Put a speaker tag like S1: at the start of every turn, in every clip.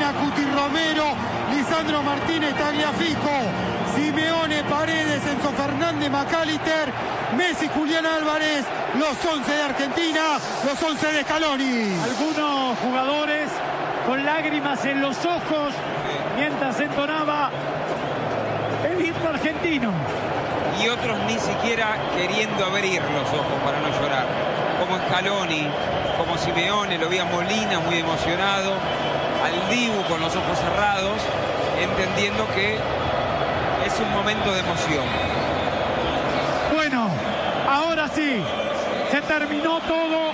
S1: Espina, Cuti Romero, Lisandro Martínez, Tagliafico, Simeone, Paredes, Enzo Fernández, McAllister, Messi, Julián Álvarez, los 11 de Argentina, los 11 de Scaloni.
S2: Algunos jugadores con lágrimas en los ojos mientras entonaba el himno argentino.
S3: Y otros ni siquiera queriendo abrir los ojos para no llorar. Como Scaloni, como Simeone, lo vi a Molina muy emocionado, al Dibu con los ojos cerrados, entendiendo que es un momento de emoción.
S2: Bueno, ahora sí, se terminó todo.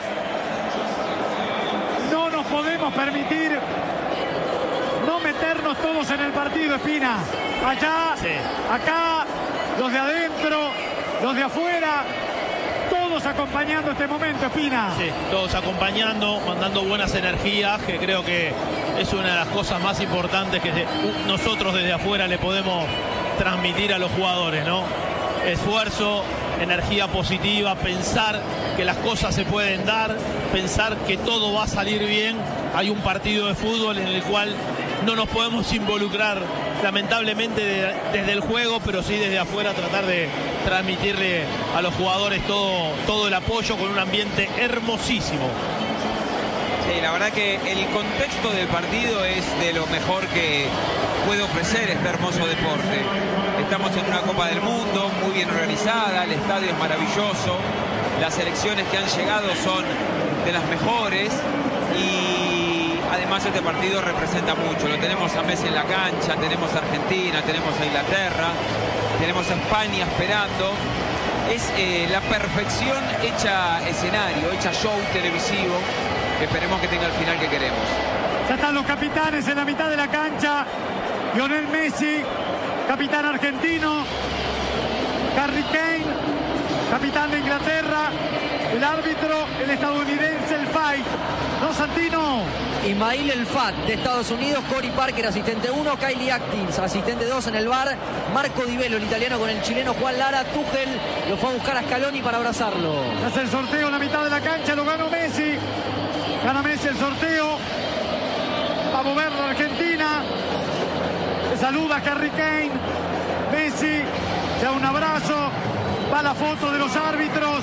S2: No nos podemos permitir no meternos todos en el partido, Espina. Allá, sí. Acá, los de adentro, los de afuera, todos acompañando este momento, Espina.
S4: Sí, todos acompañando, mandando buenas energías, que creo que es una de las cosas más importantes que nosotros desde afuera le podemos transmitir a los jugadores, ¿no? Esfuerzo, energía positiva, pensar que las cosas se pueden dar, pensar que todo va a salir bien. Hay un partido de fútbol en el cual no nos podemos involucrar, lamentablemente, desde el juego, pero sí desde afuera tratar de transmitirle a los jugadores todo el apoyo con un ambiente hermosísimo.
S3: Sí, la verdad que el contexto del partido es de lo mejor que puede ofrecer este hermoso deporte. Estamos en una Copa del Mundo muy bien organizada, el estadio es maravilloso, las selecciones que han llegado son de las mejores y además este partido representa mucho. Lo tenemos a Messi en la cancha, tenemos a Argentina, tenemos a Inglaterra, tenemos a España esperando. Es la perfección hecha escenario, hecha show televisivo, que esperemos que tenga el final que queremos.
S2: Ya están los capitanes en la mitad de la cancha. Lionel Messi, capitán argentino. Harry Kane, capitán de Inglaterra. El árbitro, el estadounidense, el Fight. ¿No, Santino?
S5: Ismail El Fat, de Estados Unidos. Cory Parker, asistente 1. Kylie Atkins, asistente 2 en el VAR. Marco Di Bello, el italiano, con el chileno Juan Lara. Tuchel lo fue a buscar a Scaloni para abrazarlo.
S2: Hace el sorteo en la mitad de la cancha, lo ganó Messi. Gana Messi el sorteo. Va a mover la Argentina. Le saluda a Harry Kane. Messi, ya un abrazo. Va la foto de los árbitros.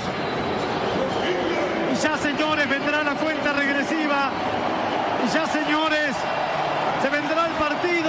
S2: Y ya, señores, vendrá la cuenta regresiva. Y ya, señores, se vendrá el partido.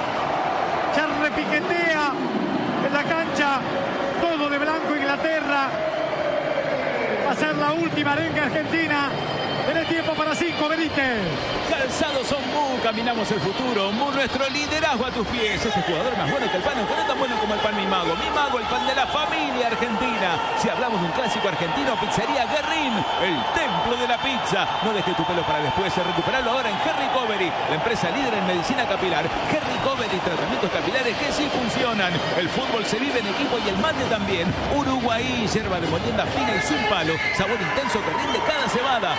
S2: Ya repiquetea en la cancha. Todo de blanco Inglaterra. Va a ser la última arenga argentina. Tiene tiempo para 5, Benítez.
S6: Calzados son Mu, caminamos el futuro. Mu, nuestro liderazgo a tus pies. Este jugador más bueno que el pan, aunque no tan bueno como el pan Mi Mago. Mi Mago, el pan de la familia argentina. Si hablamos de un clásico argentino, Pizzería Guerrín, el templo de la pizza. No dejes tu pelo para después, recuperarlo ahora en Hair Recovery, la empresa líder en medicina capilar. Hair Recovery, tratamientos capilares que sí funcionan. El fútbol se vive en equipo y el mate también. Uruguay, yerba de molienda fina y sin palo. Sabor intenso que rinde cada cebada.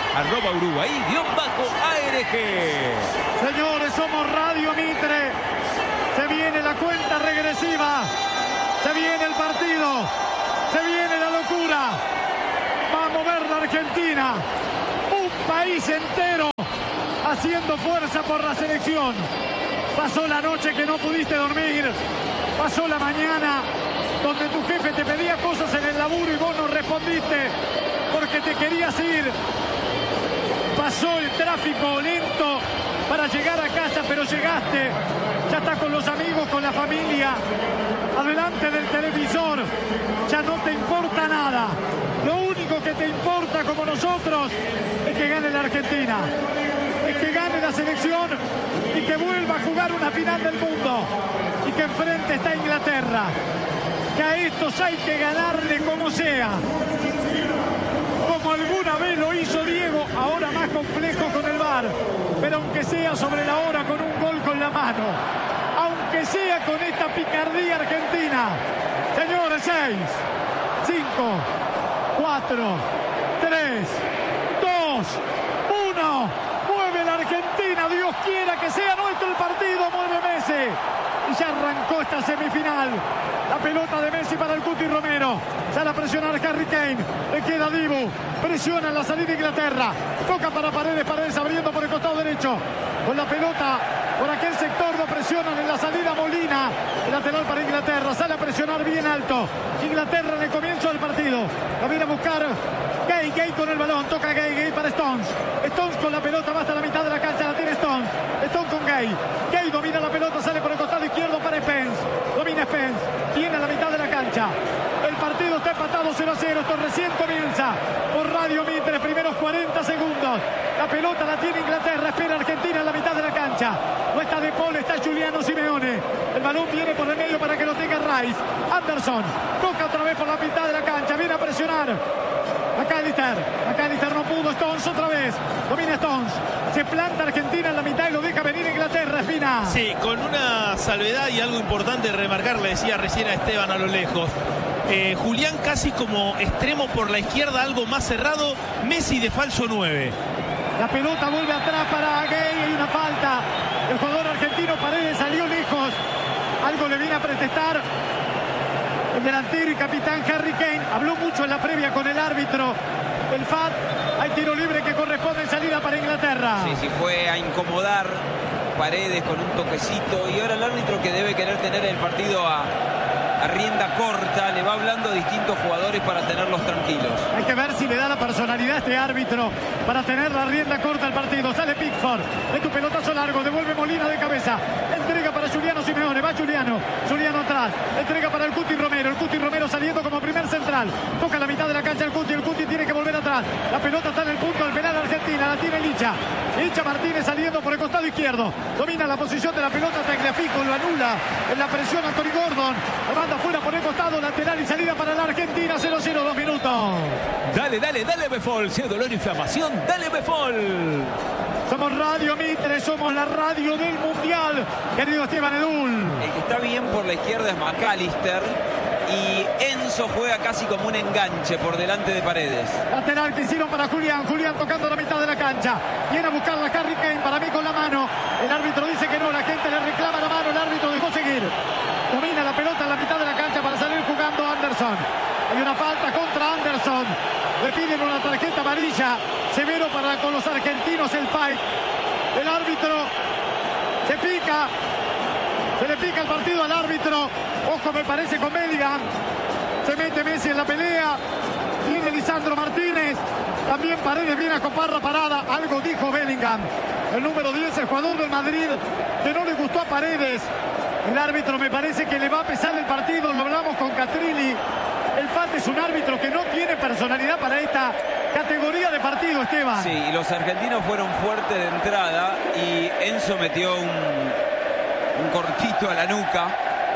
S6: @Uruguay_ARG.
S2: Señores, somos Radio Mitre. Se viene la cuenta regresiva. Se viene el partido. Se viene la locura. Va a mover la Argentina. Un país entero haciendo fuerza por la selección. Pasó la noche que no pudiste dormir. Pasó la mañana donde tu jefe te pedía cosas en el laburo y vos no respondiste porque te querías ir. Pasó el tráfico lento para llegar a casa, pero llegaste. Ya estás con los amigos, con la familia, adelante del televisor. Ya no te importa nada. Lo único que te importa, como nosotros, es que gane la Argentina. Es que gane la selección y que vuelva a jugar una final del mundo. Y que enfrente está Inglaterra. Que a estos hay que ganarle como sea. Como alguna vez lo hizo Diego, ahora más complejo con el VAR, pero aunque sea sobre la hora con un gol con la mano, aunque sea con esta picardía argentina. Señores, 6, 5, 4, 3, 2, 1, mueve la Argentina, Dios quiera que sea nuestro el partido, mueve Messi. Y ya arrancó esta semifinal. La pelota de Messi para el Cuti Romero. Ya la presiona Harry Kane. Le queda Dibu. Presiona en la salida de Inglaterra. Toca para Paredes. Paredes abriendo por el costado derecho. Con la pelota Por aquel sector lo presionan en la salida Molina. El lateral para Inglaterra. Sale a presionar bien alto. Inglaterra en el comienzo del partido. Va a ir a buscar Gay. Gay con el balón. Toca Gay. Gay para Stones. Stones con la pelota. Va hasta la mitad de la cancha. La tiene Stones. Stones con Gay. Gay domina la pelota. Sale por el costado izquierdo para Spence. Domina Spence. Tiene a la mitad de la cancha. El partido está empatado 0-0. Esto recién comienza por Radio Mitre. Primeros 40 segundos. La pelota la tiene Inglaterra. Espera Argentina en la mitad de la cancha. No está De Paul, está Giuliano Simeone. El balón viene por el medio para que lo tenga Rice. Anderson toca otra vez por la mitad de la cancha. Viene a presionar McAllister no pudo. Stones otra vez. Domina Stones. Se planta Argentina en la mitad y lo deja venir Inglaterra. Espina.
S4: Sí, con una salvedad y algo importante remarcar, le decía recién a Esteban a lo lejos. Julián casi como extremo por la izquierda, algo más cerrado. Messi de falso 9.
S2: La pelota vuelve atrás para Gay. Hay una falta. El jugador argentino Paredes salió lejos. Algo le viene a protestar el delantero y capitán Harry Kane. Habló mucho en la previa con el árbitro. El FAT. Hay tiro libre que corresponde en salida para Inglaterra.
S3: Sí, fue a incomodar Paredes con un toquecito. Y ahora el árbitro, que debe querer tener el partido a rienda corta, le va hablando a distintos jugadores para tenerlos tranquilos.
S2: Hay que ver si le da la personalidad a este árbitro para tener la rienda corta al partido. Sale Pickford, de tu pelotazo largo, devuelve Molina de cabeza, entrega para Giuliano Simeone, va Giuliano atrás, entrega para el Cuti Romero saliendo como primer central, toca la mitad de la cancha el Cuti tiene que volver atrás, la pelota está en el punto del penal Argentina, la tiene Licha Martínez saliendo por el costado izquierdo, domina la posición de la pelota, Tagliafico lo anula en la presión Anthony Gordon, la manda fuera por el costado, lateral y salida para la Argentina. 0-0, 2 minutos.
S6: Dale Befol, si hay dolor e inflamación, dale Befol.
S2: Somos Radio Mitre, somos la radio del Mundial, querido Esteban Edul.
S3: El que está bien por la izquierda es McAllister y Enzo juega casi como un enganche por delante de Paredes.
S2: Lateral que hicieron para Julián tocando la mitad de la cancha, viene a buscarla Harry Kane, para mí con la mano, el árbitro dice que no, la gente le reclama la mano, el árbitro dejó seguir. Domina la pelota en la mitad de la cancha para salir jugando Anderson. Hay una falta contra Anderson. Le piden una tarjeta amarilla. Severo con los argentinos el fight. El árbitro se pica. Se le pica el partido al árbitro. Ojo, me parece con Bellingham. Se mete Messi en la pelea. Viene Lisandro Martínez. También Paredes viene a copar la parada. Algo dijo Bellingham. El número 10, el jugador del Madrid, que no le gustó a Paredes. El árbitro me parece que le va a pesar el partido. Lo hablamos con Catrilli. El FAT es un árbitro que no tiene personalidad para esta categoría de partido, Esteban.
S3: Sí, y los argentinos fueron fuertes de entrada y Enzo metió un cortito a la nuca.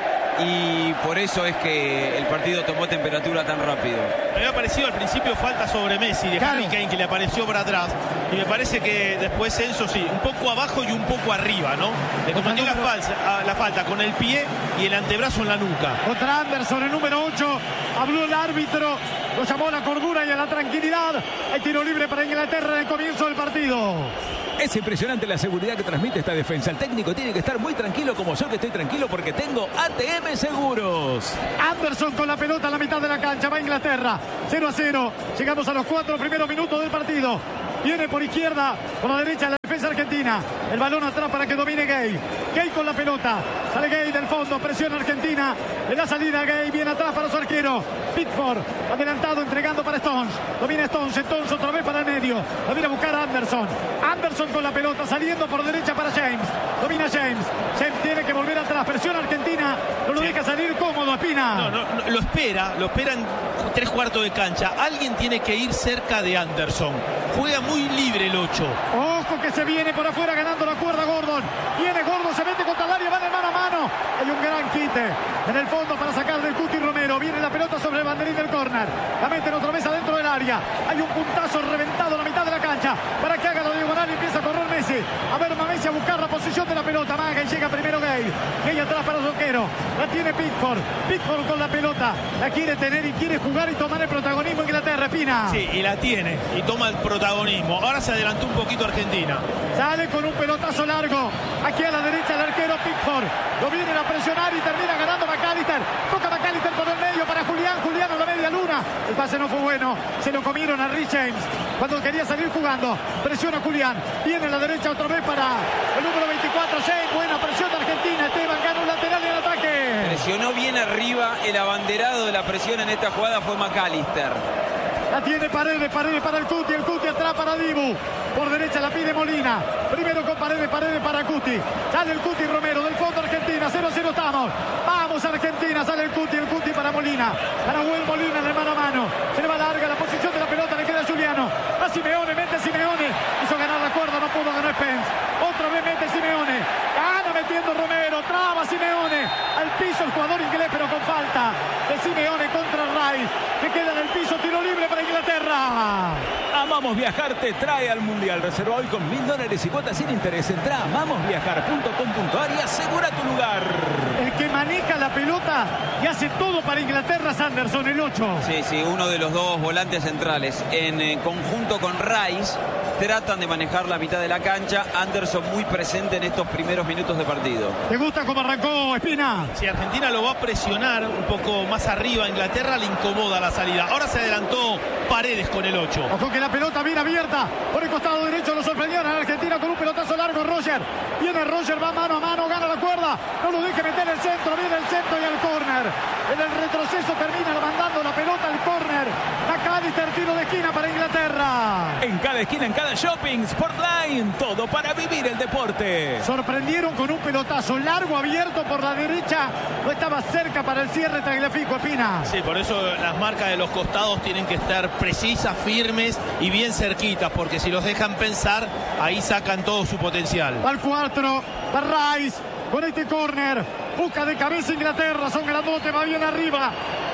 S3: Y por eso es que el partido tomó temperatura tan rápido.
S4: Me había parecido al principio falta sobre Messi de Harry Kane, que le apareció por atrás. Y me parece que después Enzo sí, un poco abajo y un poco arriba, ¿no? Le cometió la falta con el pie y el antebrazo en la nuca.
S2: Contra Anderson, el número 8. Habló el árbitro, lo llamó a la cordura y a la tranquilidad. Hay tiro libre para Inglaterra en el comienzo del partido.
S6: Es impresionante la seguridad que transmite esta defensa. El técnico tiene que estar muy tranquilo, como yo que estoy tranquilo porque tengo ATM Seguros.
S2: Anderson con la pelota a la mitad de la cancha. Va Inglaterra. 0-0. Llegamos a los 4 primeros minutos del partido. Viene por izquierda, por la derecha la defensa argentina. El balón atrás para que domine Gay. Gay con la pelota. Sale Gay del fondo. Presión Argentina. Le da salida a Gay. Viene atrás para su arquero. Pickford. Adelantado entregando para Stones. Domina Stones. Stones otra vez para el medio. La viene a buscar a Anderson. Anderson con la pelota. Saliendo por derecha para James. Domina James. James tiene que volver atrás. Presión Argentina. No lo deja salir cómodo, Espina.
S4: No, lo espera en 3/4 de cancha. Alguien tiene que ir cerca de Anderson. Juega muy libre el 8.
S2: Ojo que se viene por afuera ganando la cuerda Gordon. Viene Gordon, se mete contra el área, van de mano a mano. Hay un gran quite en el fondo para sacar del Cuti Romero. Viene la pelota sobre el banderín del córner. La meten otra vez adentro del área. Hay un puntazo reventado en la mitad de la cancha para que haga la diagonal y empieza a correr Messi. A ver, Messi a buscar la posición de la pelota. Maga y llega primero Gay. Gay atrás para Zoquero. La tiene Pickford. Pickford con la pelota. La quiere tener y quiere jugar y tomar el protagonismo Inglaterra, Espina.
S4: Sí, y la tiene. Y toma el protagonismo. Ahora se adelantó un poquito Argentina.
S2: Sale con un pelotazo largo. Aquí a la derecha el arquero Pickford. Lo vienen a presionar y termina ganando McAllister. Toca McAllister por el medio para Julián. Julián a la media Luna. El pase no fue bueno. Se lo comieron a Rich James cuando quería salir jugando. Presiona Julián. Viene a la derecha otra vez para el número 24. James. Buena presión de Argentina. Esteban gana un lateral en ataque.
S3: Presionó bien arriba. El abanderado de la presión en esta jugada fue McAllister.
S2: La tiene Paredes para el Cuti atrás para Dibu. Por derecha la pide Molina. Primero con Paredes para Cuti. Sale el Cuti Romero del fondo Argentina. 0-0 estamos. Vamos Argentina. Sale el Cuti para Molina. Para Nahuel Molina de mano a mano. Se le va larga la posición de la pelota. Le queda Juliano. A Simeone. Mete Simeone. Hizo ganar la cuerda. No pudo ganar Spence. Otra vez mete Simeone. Gana metiendo Romero. Traba Simeone. Al piso el jugador inglés pero con falta. De Simeone contra Rice. Que queda en el piso. Tiro libre para Inglaterra.
S6: Amamos Viajar te trae al Mundial. Reserva hoy con $1000 y cuotas sin interés. Entra a amamosviajar.com.ar y asegura tu lugar.
S2: El que maneja la pelota y hace todo para Inglaterra es Anderson, el 8.
S3: Sí, uno de los dos volantes centrales. En conjunto con Rice tratan de manejar la mitad de la cancha. Anderson muy presente en estos primeros minutos de partido.
S2: ¿Te gusta cómo arrancó Espina?
S4: Si Argentina lo va a presionar un poco más arriba, Inglaterra le incomoda la salida. Ahora se adelantó Paredes con el 8.
S2: Ojo que la pelota viene abierta por el costado derecho. Lo sorprendieron a Argentina con un pelotazo largo. Roger. Viene Roger, va mano a mano, gana la cuerda. No lo deje meter el centro. Viene el centro y el córner. En el retroceso termina mandando la pelota al córner. McAllister, tiro de esquina para Inglaterra.
S6: En cada esquina, en cada shopping, Sportline. Todo para vivir el deporte.
S2: Sorprendieron con un pelotazo largo abierto por la derecha. No estaba cerca para el cierre Tagliafico, Espina.
S4: Sí, por eso las marcas de los costados tienen que estar precisas, firmes y bien cerquitas, porque si los dejan pensar, ahí sacan todo su potencial.
S2: Al 4, para Rice, con este córner, busca de cabeza Inglaterra, son grandotes, va bien arriba.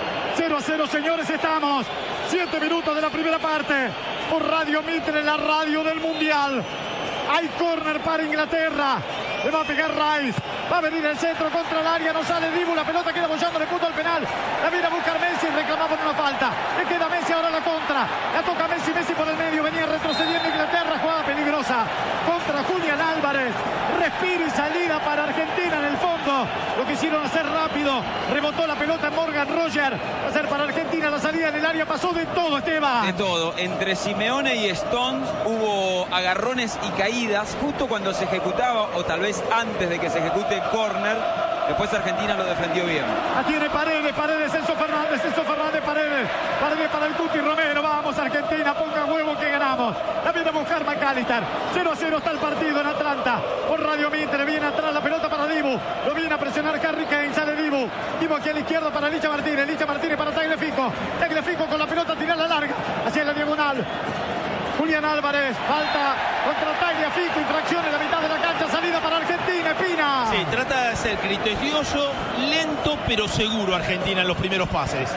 S2: 0-0, señores, estamos. 7 minutos de la primera parte, por Radio Mitre, la radio del Mundial. Hay córner para Inglaterra, le va a pegar Rice. Va a venir el centro contra el área, no sale Dibu, la pelota queda bollando, le punto al penal. La viene a buscar Messi, reclamaba una falta. Le queda Messi ahora la contra. La toca Messi, Messi por el medio, venía retrocediendo Inglaterra, jugada peligrosa contra Julián Álvarez. Respiro y salida para Argentina en el fondo. Lo quisieron hacer rápido, rebotó la pelota en Morgan Roger. Va a ser para Argentina la salida en el área, pasó de todo, Esteban.
S3: De todo, entre Simeone y Stones hubo agarrones y caídas justo cuando se ejecutaba, o tal vez antes de que se ejecute el córner. Después Argentina lo defendió bien.
S2: La tiene Paredes, Enzo Fernández, Paredes para el Cuti Romero. Vamos Argentina, ponga huevo que ganamos. La viene a buscar McAllister. 0-0 está el partido en Atlanta. Por Radio Mitre, viene atrás la pelota para Dibu. Lo viene a presionar Harry Kane, sale Dibu. Dibu aquí a la izquierda para Licha Martínez para Tagliafico. Tagliafico con la pelota, tirar la larga hacia la diagonal. Julián Álvarez, falta contra Tagliafico, infracción en la mitad de la cancha, salida para Argentina, Espina.
S4: Sí, trata de ser criterioso, lento pero seguro Argentina en los primeros pases.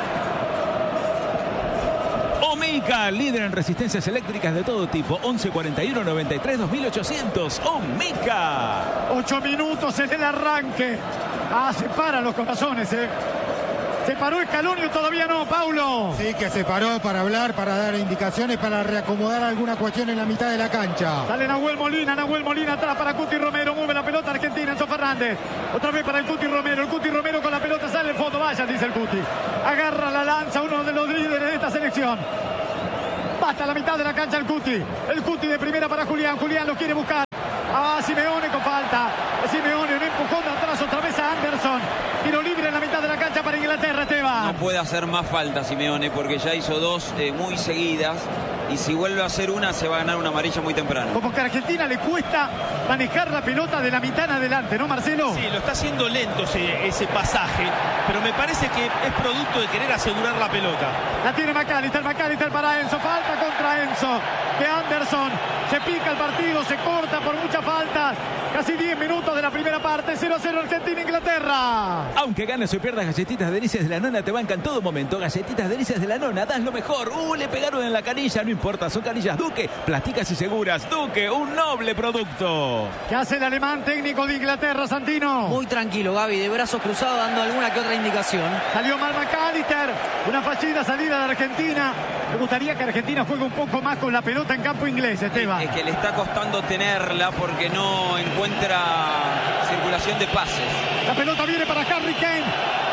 S6: Omica, líder en resistencias eléctricas de todo tipo. 1141 93 2800. Omica.
S2: 8 minutos en el arranque. Se paran los corazones, Se paró Scaloni, todavía no, Paulo.
S1: Sí, que se paró para hablar, para dar indicaciones, para reacomodar alguna cuestión en la mitad de la cancha.
S2: Sale Nahuel Molina atrás para Cuti Romero, mueve la pelota Argentina, Enzo Fernández. Otra vez para el Cuti Romero con la pelota sale en fondo, vaya, dice el Cuti. Agarra la lanza, uno de los líderes de esta selección. Basta la mitad de la cancha el Cuti de primera para Julián lo quiere buscar. Simeone con falta. Simeone, un empujón de atrás otra vez a Anderson. Tiro libre en la mitad de la cancha para Inglaterra, Esteban.
S3: No puede hacer más falta Simeone porque ya hizo dos muy seguidas. Y si vuelve a hacer una, se va a ganar una amarilla muy temprano.
S2: Como que a Argentina le cuesta manejar la pelota de la mitad en adelante, ¿no, Marcelo?
S4: Sí, lo está haciendo lento ese pasaje, pero me parece que es producto de querer asegurar la pelota.
S2: La tiene McAllister para Enzo, falta contra Enzo, de Anderson. Se pica el partido, se corta por muchas faltas. Casi 10 minutos de la primera parte, 0-0 Argentina-Inglaterra.
S6: Aunque ganes o pierdas, Galletitas Delicias de la Nona te bancan todo momento. Galletitas Delicias de la Nona, das lo mejor. Le pegaron en la canilla, no importa, son canillas Duque, plásticas y seguras. Duque, un noble producto.
S2: ¿Qué hace el alemán técnico de Inglaterra, Santino?
S5: Muy tranquilo, Gaby, de brazos cruzados, dando alguna que otra indicación.
S2: Salió mal McAllister, una fallida salida de Argentina. Me gustaría que Argentina juegue un poco más con la pelota en campo inglés, Esteban.
S3: Es que le está costando tenerla porque no encuentra circulación de pases.
S2: La pelota viene para Harry Kane. Corre Harry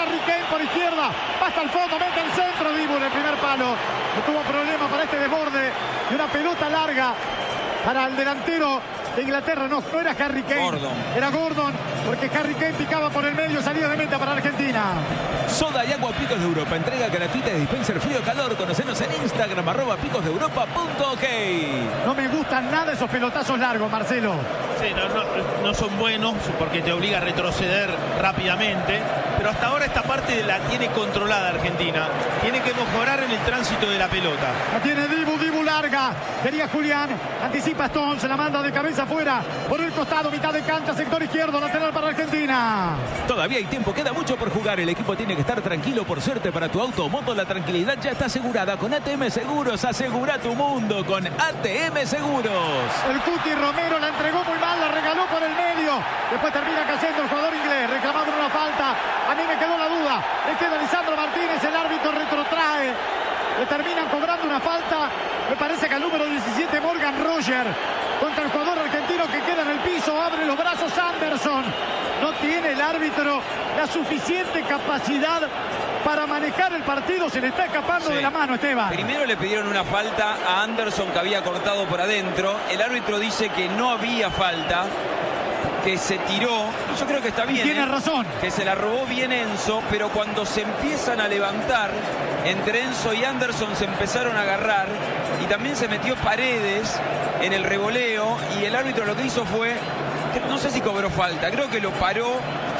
S2: Harry Kane por izquierda, va hasta el fondo, mete el centro, Dibu en el primer palo. No tuvo problema para este desborde y una pelota larga para el delantero de Inglaterra. No era Harry Kane, era Gordon, porque Harry Kane picaba por el medio, salida de meta para Argentina.
S6: Soda y agua Picos de Europa, entrega gratuita de dispenser frío calor. Conocenos en Instagram, @picosdeeuropa.ok.
S2: No me gustan nada esos pelotazos largos, Marcelo.
S4: Sí, no son buenos porque te obliga a retroceder rápidamente, pero hasta ahora esta parte la tiene controlada Argentina. Tiene que mejorar en el tránsito de la pelota.
S2: La tiene Dibu larga, quería Julián, anticipa Stones, se la manda de cabeza afuera, por el costado, mitad de cancha, sector izquierdo, lateral para Argentina.
S6: Todavía hay tiempo, queda mucho por jugar, el equipo tiene que estar tranquilo. Por suerte para tu auto o moto, la tranquilidad ya está asegurada. Con ATM Seguros, asegura tu mundo con ATM Seguros.
S2: El Cuti Romero la entregó muy mal, la regaló por el medio, después termina cayendo el jugador inglés, reclamando una falta. A mí me quedó la duda, le queda Lisandro Martínez, el árbitro retrotrae, le terminan cobrando una falta, me parece que al número 17 Morgan Roger, contra el jugador argentino que queda en el piso, abre los brazos Anderson. No tiene el árbitro la suficiente capacidad para manejar el partido, se le está escapando de la mano, Esteban.
S3: Primero le pidieron una falta a Anderson que había cortado por adentro, el árbitro dice que no había falta, que se tiró, yo creo que está bien.
S2: Tiene razón.
S3: Que se la robó bien Enzo, pero cuando se empiezan a levantar, entre Enzo y Anderson se empezaron a agarrar y también se metió Paredes en el revoleo y el árbitro lo que hizo fue, no sé si cobró falta, creo que lo paró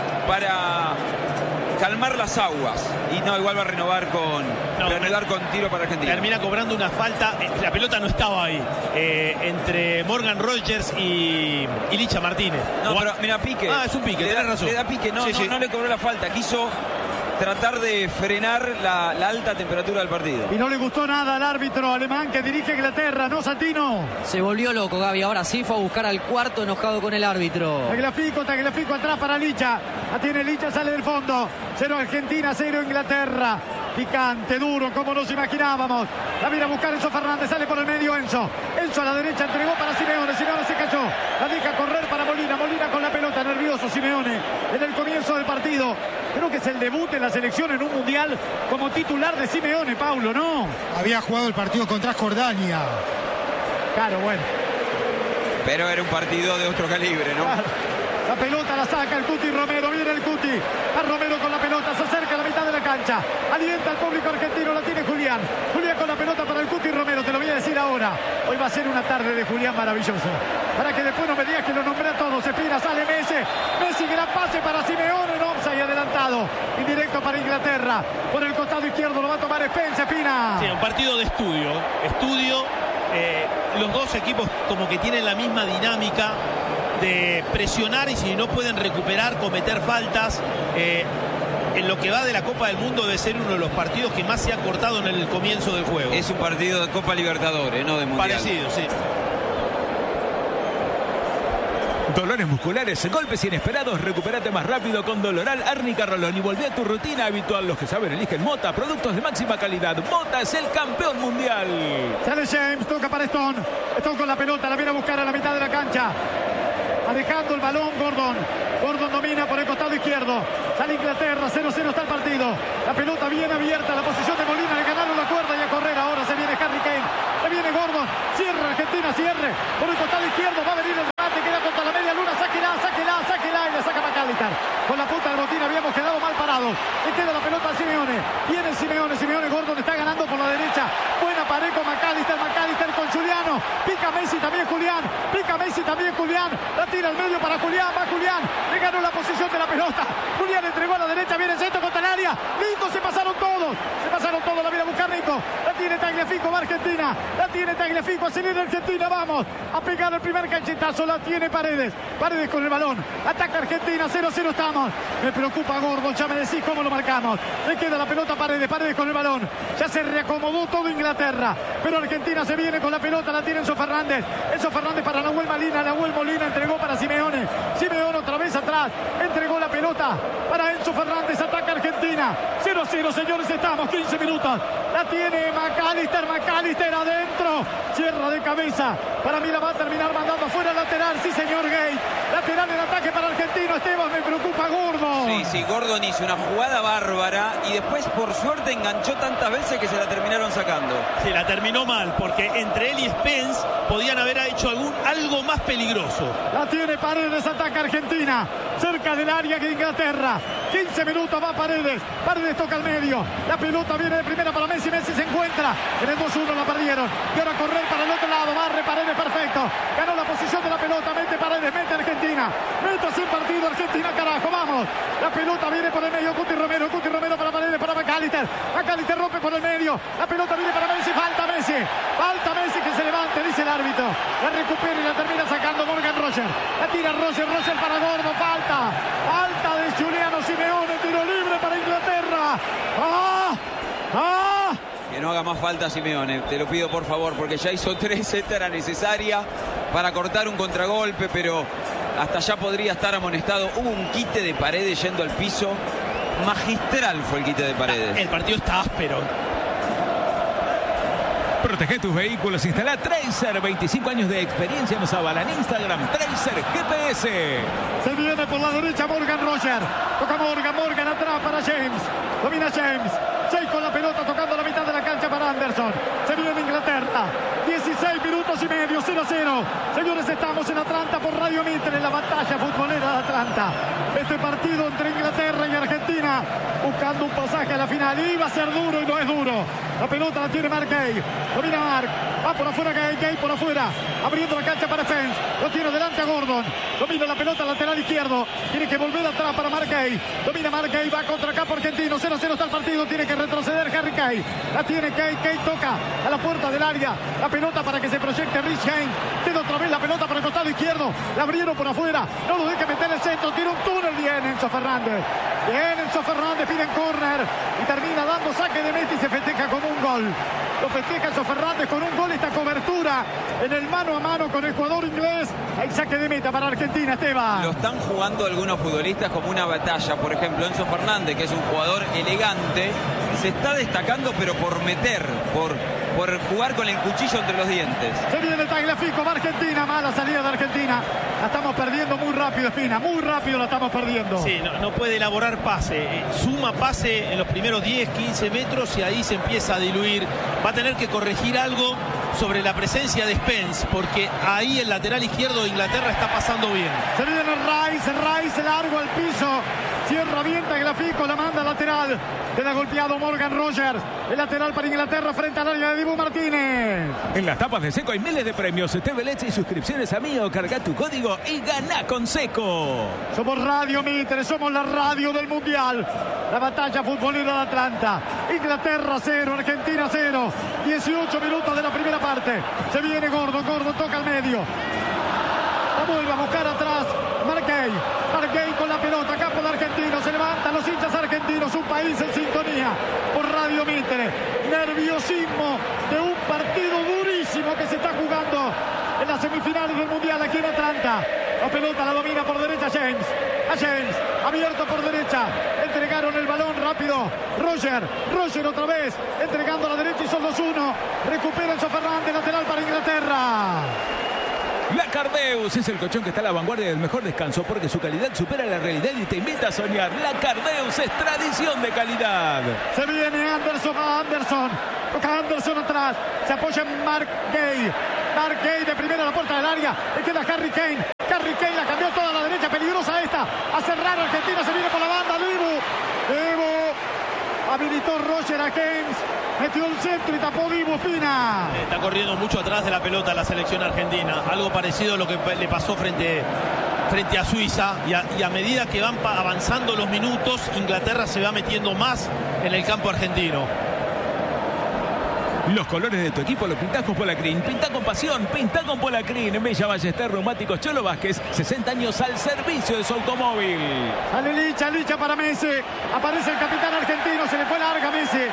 S3: para calmar las aguas y no, igual va a renovar con tiro para Argentina.
S4: Termina cobrando una falta, la pelota no estaba ahí, entre Morgan Rogers y Licha Martínez.
S3: No, pero mira, pique.
S4: Es un pique, tenés razón.
S3: Le da pique, no le cobró la falta, quiso tratar de frenar la alta temperatura del partido.
S2: Y no le gustó nada al árbitro alemán que dirige Inglaterra, ¿no, Santino?
S5: Se volvió loco, Gaby. Ahora sí fue a buscar al cuarto, enojado con el árbitro.
S2: Tagliafico atrás para Licha. La tiene Licha, sale del fondo. 0 Argentina, 0 Inglaterra. Picante, duro, como nos imaginábamos. La viene a buscar Enzo Fernández, sale por el medio Enzo. Enzo a la derecha, entregó para Simeone. Simeone se cayó. La deja correr para Molina. Molina con la pelota, nervioso Simeone en el comienzo del partido. Creo que es el debut en la selección en un mundial como titular de Simeone, Paulo, ¿no?
S1: Había jugado el partido contra Jordania.
S2: Claro, bueno.
S3: Pero era un partido de otro calibre, ¿no?
S2: Claro. La pelota la saca el Cuti Romero, viene el Cuti. A Romero con la pelota, se acerca a la mitad de la cancha. Alienta al público argentino, la tiene Julián. Julián con la pelota para el Cuti Romero, te lo voy a decir ahora. Hoy va a ser una tarde de Julián maravillosa. Para que después no me digas que lo nombré a todos. Espina, sale Messi. Messi, gran pase para Simeone, en offside adelantado. Indirecto para Inglaterra. Por el costado izquierdo lo va a tomar Spence, Espina.
S4: Sí, un partido de estudio. Los dos equipos como que tienen la misma dinámica de presionar y si no pueden recuperar, cometer faltas. En lo que va de la Copa del Mundo debe ser uno de los partidos que más se ha cortado en el comienzo del juego.
S3: Es un partido de Copa Libertadores, no de Mundial.
S4: Parecido, sí.
S6: Dolores musculares, golpes inesperados, recupérate más rápido con Doloral Árnica Rolón y volvé a tu rutina habitual. Los que saben eligen Mota, productos de máxima calidad. Mota es el campeón mundial.
S2: Sale James, toca para Stone. Stone con la pelota, la viene a buscar a la mitad de la cancha. Manejando el balón Gordon. Gordon domina por el costado izquierdo. Sale Inglaterra, 0-0 está el partido. La pelota bien abierta, la posición de Molina, le ganaron la cuerda y a correr. Ahora se viene Harry Kane. Se viene Gordon. Cierra Argentina, cierre. Por el costado izquierdo va a venir el remate, queda contra la media luna. Sáquela y la saca McAllister. Con la punta del botín habíamos quedado mal parados. Le queda la pelota a Simeone. Viene Simeone, Gordon está ganando por la derecha. Buena pared con McAllister con Giuliano. Pica Messi también Julián. La tira al medio para Julián, va Julián. Le ganó la posición de la pelota. Julián entregó a la derecha, viene el centro contra el área. Nico, se pasaron todos, la viene a buscar Nico. La tiene Tagliafico, va Argentina. La tiene Tagliafico, acelera Argentina, vamos a pegar el primer cachetazo. La tiene Paredes con el balón. Ataca Argentina, 0-0 estamos. Me preocupa Gordon, ya me decís cómo lo marcamos. Le queda la pelota a Paredes con el balón. Ya se reacomodó todo Inglaterra, pero Argentina se viene con la pelota, la tiene Enzo Fernández para Nahuel Molina entregó para Simeone otra vez atrás, entregó la pelota para Enzo Fernández, ataca Argentina, 0-0 señores, estamos 15 minutos, la tiene McAllister adentro, cierra de cabeza, para mí la va a terminar mandando afuera lateral, sí señor Gay, lateral en ataque para Argentino, Esteban, me preocupa Gordon.
S3: Sí, Gordon hizo una jugada bárbara y después por suerte enganchó tantas veces que se la terminaron sacando.
S4: Sí, la terminó mal, porque entre él y Spence podían haber hecho algo más peligroso.
S2: La tiene Paredes, ataca Argentina, cerca del área de Inglaterra. 15 minutos va Paredes. Paredes toca al medio. La pelota viene de primera para Messi. Messi se encuentra. En el 2-1 la perdieron. Y ahora correr para el otro lado. Barre Paredes, perfecto. Ganó la posición de la pelota. Mete Paredes, mete Argentina. Mete así el partido Argentina, carajo. Vamos. La pelota viene por el medio. Cuti Romero para Paredes, para McAllister. McAllister rompe por el medio. La pelota viene para Messi. Falta Messi. Falta Messi, que se levante, dice el árbitro. La recupera y la termina sacando Morgan Roger. La tira Roger para Gordo. Falta de Giuliano Simeone. Tiro libre para Inglaterra.
S3: Que no haga más falta Simeone, te lo pido por favor, porque ya hizo 3, esta era necesaria para cortar un contragolpe, pero hasta allá podría estar amonestado. Hubo un quite de Paredes yendo al piso, magistral fue el quite de Paredes.
S4: El partido está áspero.
S6: Protege tus vehículos, instala Tracer, 25 años de experiencia, nos avalan Instagram, Tracer GPS.
S2: Se viene por la derecha Morgan Roger. Toca Morgan atrás para James. Domina James con la pelota tocando la mitad de la cancha para Anderson. Se viene Inglaterra. 16 minutos y medio, 0-0. Señores, estamos en Atlanta por Radio Mitre, en la batalla futbolera de Atlanta. Este partido entre Inglaterra y Argentina, buscando un pasaje a la final. Iba a ser duro y no es duro. La pelota la tiene Mark Gay. Domina Mark. Va por afuera Gay por afuera. Abriendo la cancha para Spence. Lo tiene delante a Gordon. Domina la pelota lateral izquierdo. Tiene que volver atrás para Mark Gay. Domina Mark Gay. Va contra campo argentino. 0-0 está el partido. Tiene que retroceder Harry Kane. La tiene Kane. Kane toca a la puerta del área. La pelota para que se proyecte Rich James. Tiene otra vez la pelota para el costado izquierdo. La abrieron por afuera. No lo deje meter el centro. Tiene un túnel. Bien Enzo Fernández. Piden córner. Y termina dando saque de meta y se festeja como un gol. Lo festeja Enzo Fernández con un gol. Esta cobertura en el mano a mano con el jugador inglés. Hay saque de meta para Argentina, Esteban.
S3: Lo están jugando algunos futbolistas como una batalla. Por ejemplo, Enzo Fernández, que es un jugador elegante, se está destacando, pero por meter, por jugar con el cuchillo entre los dientes.
S2: Se viene Tagliafico, va Argentina. Mala salida de Argentina. La estamos perdiendo muy rápido, Espina. Muy rápido la estamos perdiendo.
S4: Sí, no puede elaborar pase. Suma pase en los primeros 10, 15 metros y ahí se empieza a diluir. Va a tener que corregir algo sobre la presencia de Spence, porque ahí el lateral izquierdo de Inglaterra está pasando bien.
S2: Se viene Rice largo al piso. Cierra bien Tagliafico, la manda lateral. Queda golpeado Morgan Rogers. El lateral para Inglaterra frente al área de Dibu Martínez.
S6: En las tapas de Seco hay miles de premios. TV Leche y suscripciones a Mío. Carga tu código y gana con Seco.
S2: Somos Radio Mitre, somos la radio del Mundial. La batalla futbolera de Atlanta. Inglaterra 0, Argentina 0. 18 minutos de la primera parte. Se viene Gordon toca al medio. La vuelve a buscar atrás Mark Gay con la pelota, campo de argentino, se levantan los hinchas argentinos, un país en sintonía por Radio Mitre. Nerviosismo de un partido durísimo que se está jugando en las semifinales del Mundial aquí en Atlanta. La pelota la domina por derecha James. Abierto por derecha. Entregaron el balón rápido. Roger otra vez. Entregando a la derecha y son 2-1. Recupera Enzo Fernández, lateral para Inglaterra.
S6: La Cardeus es el colchón que está a la vanguardia del mejor descanso porque su calidad supera la realidad y te invita a soñar. La Cardeus es tradición de calidad.
S2: Se viene Anderson. Toca Anderson atrás. Se apoya en Mark Gay de primera a la puerta del área. Le queda Harry Kane. La cambió toda a la derecha. Peligrosa esta. A cerrar Argentina. Se viene por la banda. Dibu. Habilitó Roger a James. Metió el centro y tapó Dibu Fina.
S4: Está corriendo mucho atrás de la pelota la selección argentina. Algo parecido a lo que le pasó frente a Suiza. Y a medida que van avanzando los minutos, Inglaterra se va metiendo más en el campo argentino.
S6: Los colores de tu equipo los pintás con Polacrin. Pintá con pasión, pintá con Polacrin. En Bella Ballester, Neumáticos Cholo Vázquez. 60 años al servicio de su automóvil.
S2: Sale Licha para Messi. Aparece el capitán argentino. Se le fue larga Messi.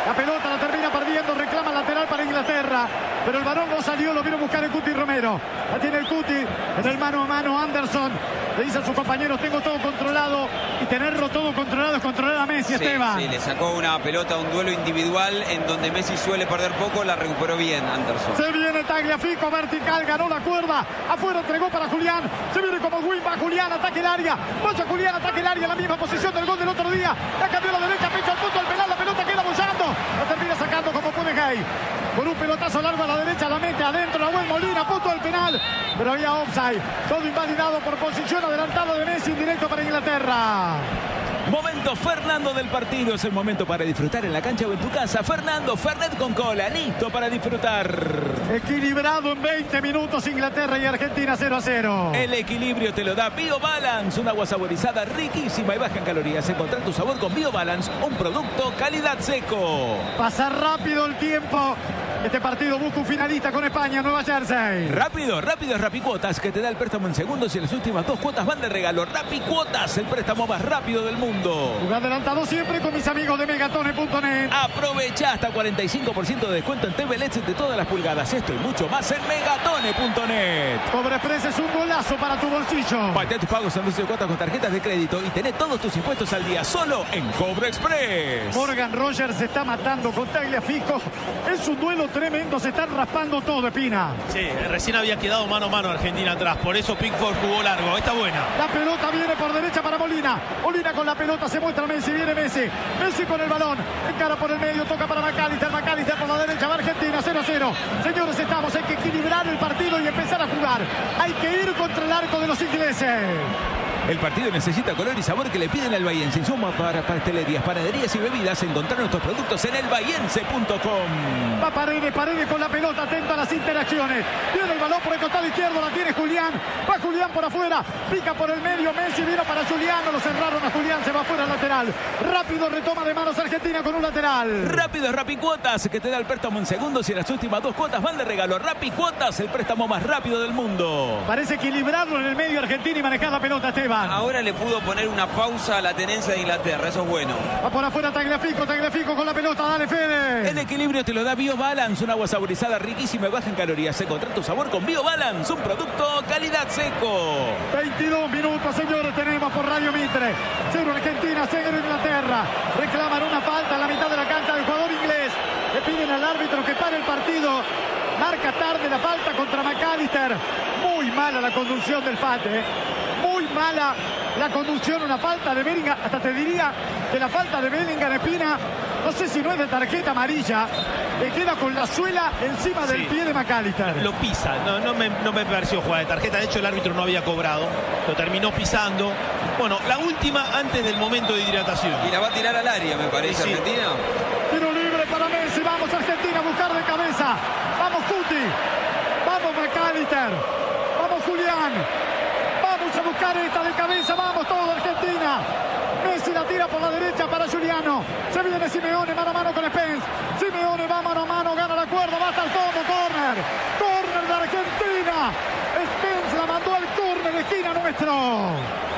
S2: La pelota la termina perdiendo, reclama lateral para Inglaterra. Pero el balón no salió, lo vino a buscar el Cuti Romero. La tiene el Cuti en el mano a mano. Anderson le dice a sus compañeros: tengo todo controlado. Y tenerlo todo controlado es controlar a Messi, Esteban.
S3: Sí, le sacó una pelota, un duelo individual en donde Messi suele perder poco, la recuperó bien Anderson.
S2: Se viene Tagliafico, vertical, ganó la cuerda. Afuera entregó para Julián. Se viene como Win, va Julián, ataque el área. Vaya Julián, ataque el área, la misma posición del gol del otro día. La cambió a la derecha, pecho al punto del penal, la pelota queda bollando. La termina sacando como puede Gay. Con un pelotazo largo a la derecha, la mete adentro, la buen Molina, punto del penal. Pero había offside. Todo invalidado por posición adelantada de Messi, directo para Inglaterra.
S6: Momento Fernando del partido, es el momento para disfrutar en la cancha o en tu casa. Fernando, Fernet con cola, listo para disfrutar.
S2: Equilibrado en 20 minutos, Inglaterra y Argentina 0-0.
S6: El equilibrio te lo da BioBalance, un agua saborizada riquísima y baja en calorías. Encontrar tu sabor con BioBalance, un producto calidad seco.
S2: Pasa rápido el tiempo. Este partido busca un finalista con España, Nueva Jersey.
S6: Rápido, rápido es Rapicuotas, que te da el préstamo en segundos y las últimas 2 cuotas van de regalo. Rapicuotas, el préstamo más rápido del mundo.
S2: Jugar adelantado siempre con mis amigos de Megatone.net.
S6: Aprovecha hasta 45% de descuento en TV LEDs de todas las pulgadas. Esto y mucho más en Megatone.net.
S2: Cobre Express es un golazo para tu bolsillo.
S6: Patea tus pagos en 12 cuotas con tarjetas de crédito y tenés todos tus impuestos al día solo en Cobre Express.
S2: Morgan Rogers se está matando con Tagliafico. Es un duelo tremendo, se están raspando todo, Espina.
S4: Sí, recién había quedado mano a mano Argentina atrás, por eso Pickford jugó largo. Está buena.
S2: La pelota viene por derecha para Molina. Molina con la pelota, se muestra Messi, viene Messi. Messi con el balón, encara por el medio, toca para McAllister. McAllister por la derecha, va Argentina 0-0. Señores, hay que equilibrar el partido y empezar a jugar. Hay que ir contra el arco de los ingleses.
S6: El partido necesita color y sabor que le piden al Bahiense. Insumos para pastelerías, panaderías y bebidas. Encontrar nuestros productos en elbahiense.com.
S2: Va Paredes con la pelota, atento a las interacciones. Viene el balón por el costado izquierdo, la tiene Julián. Va Julián por afuera, pica por el medio. Messi vino para Julián, lo cerraron a Julián, se va fuera al lateral. Rápido retoma de manos Argentina con un lateral.
S6: Rápido es Rapicuotas, que te da el préstamo en segundos y las últimas 2 cuotas van de regalo. Rapicuotas, el préstamo más rápido del mundo.
S2: Parece equilibrarlo en el medio Argentina y manejar la pelota, Esteban.
S3: Ahora le pudo poner una pausa a la tenencia de Inglaterra, eso es bueno.
S2: Va por afuera Tagliafico con la pelota, dale Fede.
S6: El equilibrio te lo da BioBalance, un agua saborizada riquísima y baja en calorías. Encontrar tu sabor con BioBalance, un producto calidad seco.
S2: 22 minutos, señores, tenemos por Radio Mitre. 0 Argentina, 0 Inglaterra. Reclaman una falta a la mitad de la cancha del jugador inglés. Le piden al árbitro que pare el partido. Marca tarde la falta contra McAllister. Muy mala la conducción del FAT, Muy mala la conducción, una falta de Bellingham. Hasta te diría que la falta de Bellingham, Espina, no sé si no es de tarjeta amarilla. Le queda con la suela encima del pie de McAllister.
S4: Lo pisa, no me pareció jugada de tarjeta. De hecho, el árbitro no había cobrado. Lo terminó pisando. Bueno, la última antes del momento de hidratación.
S3: Y la va a tirar al área, me parece,
S4: sí.
S3: Argentina.
S2: Tiro libre para Messi. Vamos Argentina a buscar de cabeza. Vamos Cuti. Vamos McAllister. Vamos Julián. Vamos a buscar esta de cabeza. Vamos todo Argentina. Messi la tira por la derecha para Giuliano. Se viene Simeone mano a mano con Spence. Simeone va mano a mano, gana la cuerda, va hasta el fondo. Corner. Corner de Argentina. Spence la mandó al corner, esquina nuestro.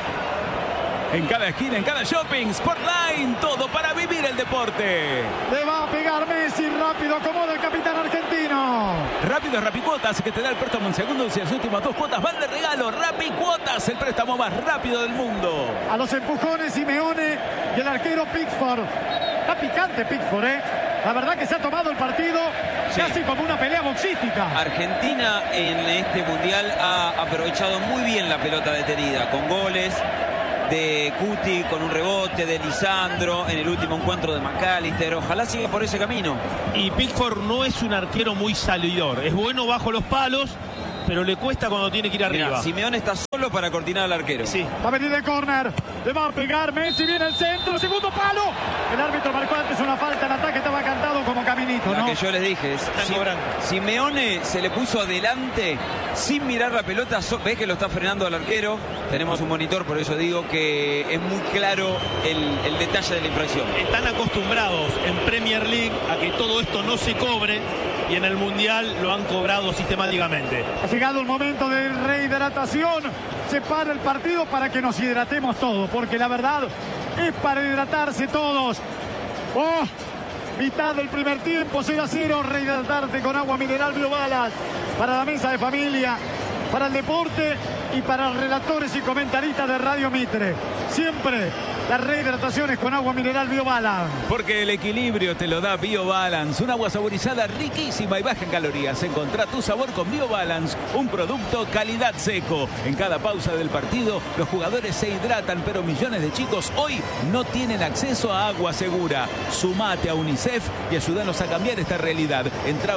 S6: En cada esquina, en cada shopping, Sportline, todo para vivir el deporte.
S2: Le va a pegar Messi, rápido acomoda el capitán argentino.
S6: Rápido es Rapicuotas, que te da el préstamo en segundos y las últimas 2 cuotas van de regalo. Rapicuotas, el préstamo más rápido del mundo.
S2: A los empujones Simeone y el arquero Pickford. Está picante Pickford, La verdad que se ha tomado el partido casi como una pelea boxística.
S3: Argentina en este mundial ha aprovechado muy bien la pelota detenida, con goles de Cuti, con un rebote de Lisandro, en el último encuentro de McAllister. Ojalá siga por ese camino.
S4: Y Pickford no es un arquero muy salidor. Es bueno bajo los palos, pero le cuesta cuando tiene que ir arriba.
S3: Mirá, Simeone está solo para cortinar al arquero.
S4: Sí.
S2: Va a venir el córner. Le va a pegar Messi, viene el centro, segundo palo. El árbitro marcó antes una falta en ataque, estaba cantado como caminito,
S3: La
S2: ¿no?
S3: que yo les dije. Simeone se le puso adelante sin mirar la pelota. Ves que lo está frenando al arquero. Tenemos un monitor, por eso digo que es muy claro el detalle de la infracción.
S4: Están acostumbrados en Premier League a que todo esto no se cobre y en el Mundial lo han cobrado sistemáticamente.
S2: Ha llegado el momento de rehidratación. Se para el partido para que nos hidratemos todos, porque la verdad es para hidratarse todos. ¡Oh! mitad del primer tiempo, 0-0. Rehidratarte con agua mineral Biobalance para la mesa de familia, para el deporte y para relatores y comentaristas de Radio Mitre. Siempre las rehidrataciones con agua mineral Biobalance.
S6: Porque el equilibrio te lo da Biobalance, un agua saborizada riquísima y baja en calorías. Encontrá tu sabor con Biobalance, un producto calidad seco. En cada pausa del partido, los jugadores se hidratan, pero millones de chicos hoy no tienen acceso a agua segura. Sumate a UNICEF y ayúdanos a cambiar esta realidad. Entrá a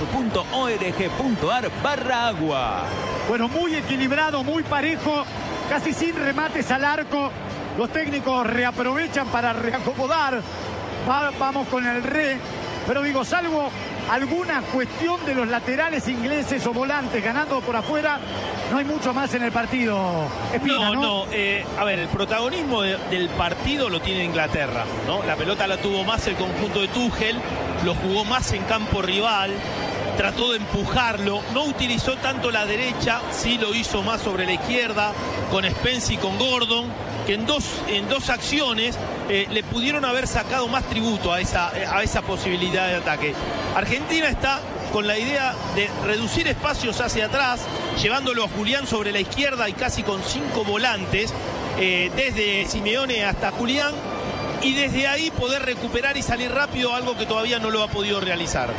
S6: unicef.org.ar/agua.
S2: Bueno, muy equilibrado, muy parejo, casi sin remates al arco. Los técnicos reaprovechan para reacomodar. Vamos con el pero digo, salvo alguna cuestión de los laterales ingleses o volantes ganando por afuera, no hay mucho más en el partido. Espina, ¿no?
S4: A ver, el protagonismo del partido lo tiene Inglaterra, ¿no? La pelota la tuvo más el conjunto de Tuchel, lo jugó más en campo rival, trató de empujarlo, no utilizó tanto la derecha, sí lo hizo más sobre la izquierda, con Spence y con Gordon, que en dos acciones le pudieron haber sacado más tributo a esa posibilidad de ataque. Argentina está con la idea de reducir espacios hacia atrás, llevándolo a Julián sobre la izquierda y casi con 5 volantes, desde Simeone hasta Julián, y desde ahí poder recuperar y salir rápido, algo que todavía no lo ha podido realizar.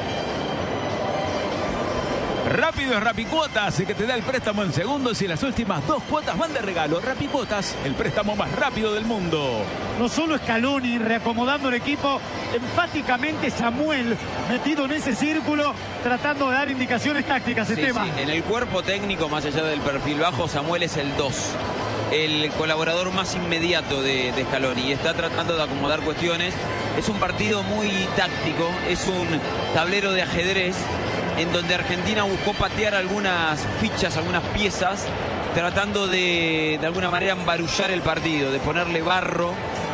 S6: Rápido es Rapicuotas, que te da el préstamo en segundos y las últimas 2 cuotas van de regalo. Rapicuotas, el préstamo más rápido del mundo.
S2: No solo Scaloni reacomodando el equipo, enfáticamente Samuel metido en ese círculo, tratando de dar indicaciones tácticas, Esteban.
S3: Sí, en el cuerpo técnico, más allá del perfil bajo, Samuel es el 2. El colaborador más inmediato de Scaloni, y está tratando de acomodar cuestiones. Es un partido muy táctico, es un tablero de ajedrez en donde Argentina buscó patear algunas fichas, algunas piezas, tratando de alguna manera embarullar el partido, de ponerle barro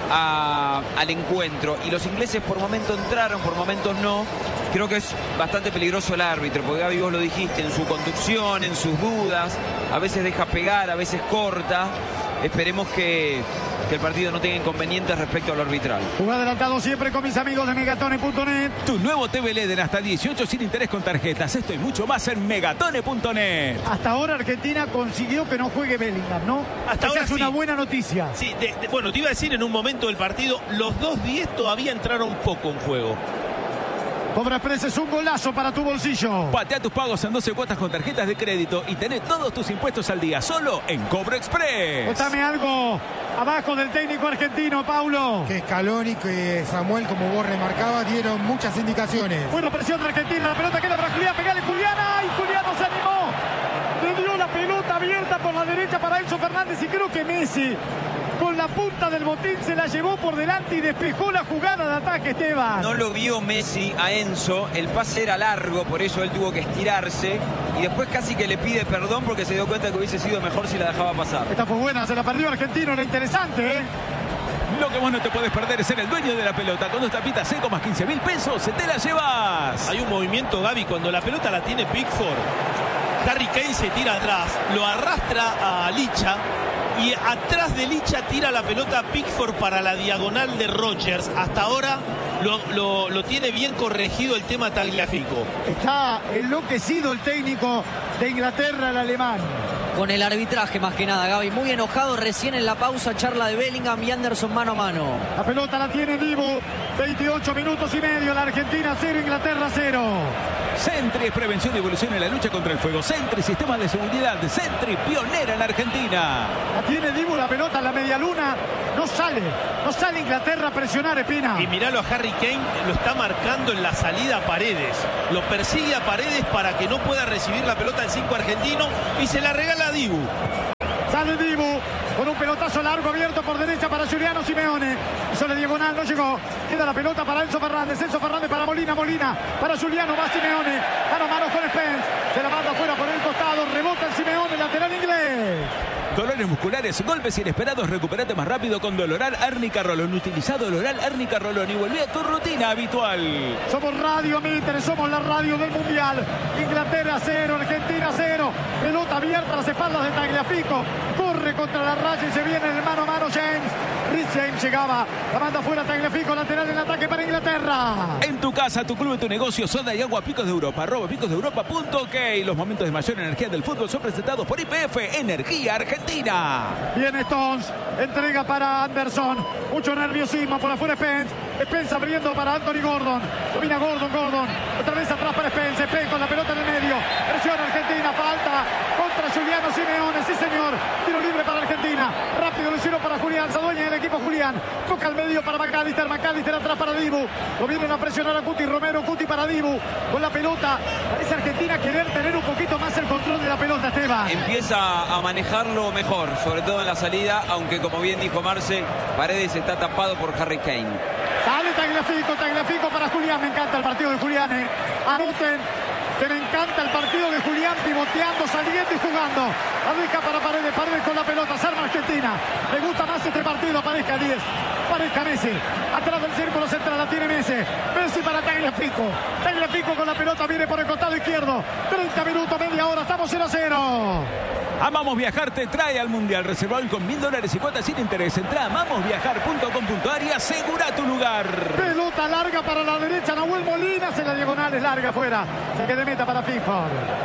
S3: al encuentro. Y los ingleses por momentos entraron, por momentos no. Creo que es bastante peligroso el árbitro, porque Gaby, vos lo dijiste, en su conducción, en sus dudas, a veces deja pegar, a veces corta. Esperemos que el partido no tenga inconvenientes respecto al arbitral.
S2: Jugá adelantado siempre con mis amigos de Megatone.net.
S6: Tu nuevo TV LED en hasta 18 sin interés con tarjetas. Esto y mucho más en Megatone.net.
S2: Hasta ahora Argentina consiguió que no juegue Bellingham, ¿no?
S4: Hasta ahora
S2: es una buena noticia.
S4: Sí, bueno, te iba a decir en un momento del partido, los 2-10 todavía entraron poco en juego.
S2: Cobra Express es un golazo para tu bolsillo.
S6: Patea tus pagos en 12 cuotas con tarjetas de crédito y tené todos tus impuestos al día solo en Cobra Express.
S2: Contame algo abajo del técnico argentino, Paulo.
S1: Que Scaloni, que Samuel, como vos remarcabas, dieron muchas indicaciones.
S2: Bueno, presión de Argentina, la pelota queda para Julián, pegale Julián, ¡ay! Julián no se animó. Le dio la pelota abierta por la derecha para Enzo Fernández y creo que Messi con la punta del botín se la llevó por delante y despejó la jugada de ataque, Esteban.
S3: No lo vio Messi a Enzo, el pase era largo, por eso él tuvo que estirarse y después casi que le pide perdón porque se dio cuenta que hubiese sido mejor si la dejaba pasar.
S2: Esta fue buena, se la perdió Argentino, era interesante, ¿eh?
S6: Lo que vos no te podés perder es ser el dueño de la pelota. Con 2 tapitas seco más 15.000 pesos, se te la llevas.
S4: Hay un movimiento, Gaby, cuando la pelota la tiene Pickford, Harry Kane se tira atrás, lo arrastra a Licha y atrás de Licha tira la pelota Pickford para la diagonal de Rodgers. Hasta ahora lo tiene bien corregido el tema Tagliafico.
S2: Está enloquecido el técnico de Inglaterra, el alemán.
S5: Con el arbitraje más que nada, Gaby. Muy enojado recién en la pausa, charla de Bellingham y Anderson mano a mano.
S2: La pelota la tiene Dibu. 28 minutos y medio. La Argentina 0, Inglaterra 0.
S6: Sentry es prevención y evolución en la lucha contra el fuego. Sentry, sistema de seguridad. Sentry, pionera en Argentina.
S2: La tiene Dibu, la pelota en la media luna. No sale Inglaterra a presionar, Espina.
S4: Y miralo a Harry Kane, lo está marcando en la salida a Paredes. Lo persigue a Paredes para que no pueda recibir la pelota el 5 argentino y se la regala a Dibu.
S2: Sale Dibu con un pelotazo largo abierto por derecha para Giuliano Simeone. Hizo la diagonal, no llegó. Queda la pelota para Enzo Fernández para Molina para Giuliano, va Simeone. Mano a mano con Spence. Se la manda afuera por el costado. Rebota el Simeone, lateral inglés.
S6: Dolores musculares, golpes inesperados, recupérate más rápido con Doloral Árnica Rolón. Utiliza Doloral Árnica Rolón y volví a tu rutina habitual.
S2: Somos Radio Mitre, somos la radio del Mundial. Inglaterra 0, Argentina 0. Pelota abierta a las espaldas de Tagliafico. Corre contra la raya y se viene el mano a mano James. Rhys James llegaba, la manda fuera Tagliafico, lateral en ataque para Inglaterra.
S6: En tu casa, tu club, tu negocio, soda y agua, Picos de Europa, @picosdeeuropa.ok. Los momentos de mayor energía del fútbol son presentados por YPF Energía Argentina.
S2: Viene Stones, entrega para Anderson, mucho nerviosismo por afuera Spence. Spence abriendo para Anthony Gordon, domina Gordon, otra vez atrás para Spence, con la pelota en el medio, presiona Argentina, falta contra Giuliano Simeone, sí señor, tiro libre para Argentina, rápido lo hicieron para Julián, se adueña del equipo Julián, toca al medio para McAllister atrás para Dibu, lo vienen a presionar a Cuti Romero, Cuti para Dibu, con la pelota, parece Argentina querer tener un poquito más el control de la pelota, Esteban.
S3: Empieza a manejarlo mejor, sobre todo en la salida, aunque como bien dijo Marce, Paredes está tapado por Harry Kane.
S2: Sale Tagliafico para Julián. Me encanta el partido de Julián. Anoten que me encanta el partido de Julián, pivoteando, saliendo y jugando. La deja para Paredes con la pelota. Se arma Argentina. Me gusta más este partido. Aparezca 10. Aparezca Messi. Atrás del círculo central la tiene Messi. Messi para Tagliafico. Tagliafico con la pelota viene por el costado izquierdo. 30 minutos, media hora. Estamos 0-0.
S6: Amamos Viajar te trae al Mundial. Reserva hoy con $1000 y cuotas sin interés. Entra a amamosviajar.com.ar y asegura tu lugar.
S2: Pelota larga para la derecha. Nahuel Molina. En la diagonal es larga afuera. Se queda de meta para Pickford.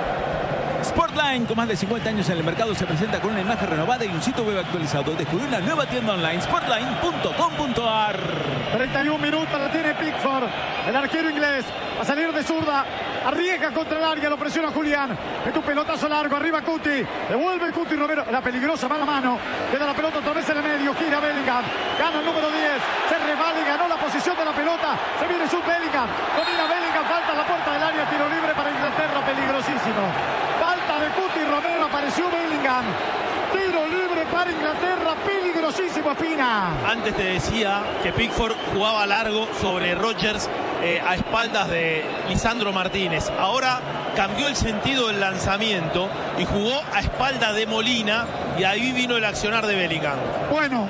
S6: Sportline, con más de 50 años en el mercado, se presenta con una imagen renovada y un sitio web actualizado. Descubrí una nueva tienda online, sportline.com.ar.
S2: 31 minutos la tiene Pickford, el arquero inglés. A salir de zurda, arriesga contra el área, lo presiona Julián. Mete un pelotazo largo, arriba Cuti. Devuelve Cuti Romero, la peligrosa mano a mano. Queda la pelota otra vez en el medio, gira Bellingham. Gana el número 10, se resbala y ganó la posición de la pelota. Se viene Jude Bellingham, domina Bellingham, falta a la puerta del área, tiro libre para Inglaterra, peligrosísimo. Falta de Cuti Romero, apareció Bellingham. Tiro libre para Inglaterra, peligrosísimo, Espina.
S4: Antes te decía que Pickford jugaba largo sobre Rodgers a espaldas de Lisandro Martínez. Ahora cambió el sentido del lanzamiento y jugó a espaldas de Molina y ahí vino el accionar de Bellingham.
S2: Bueno,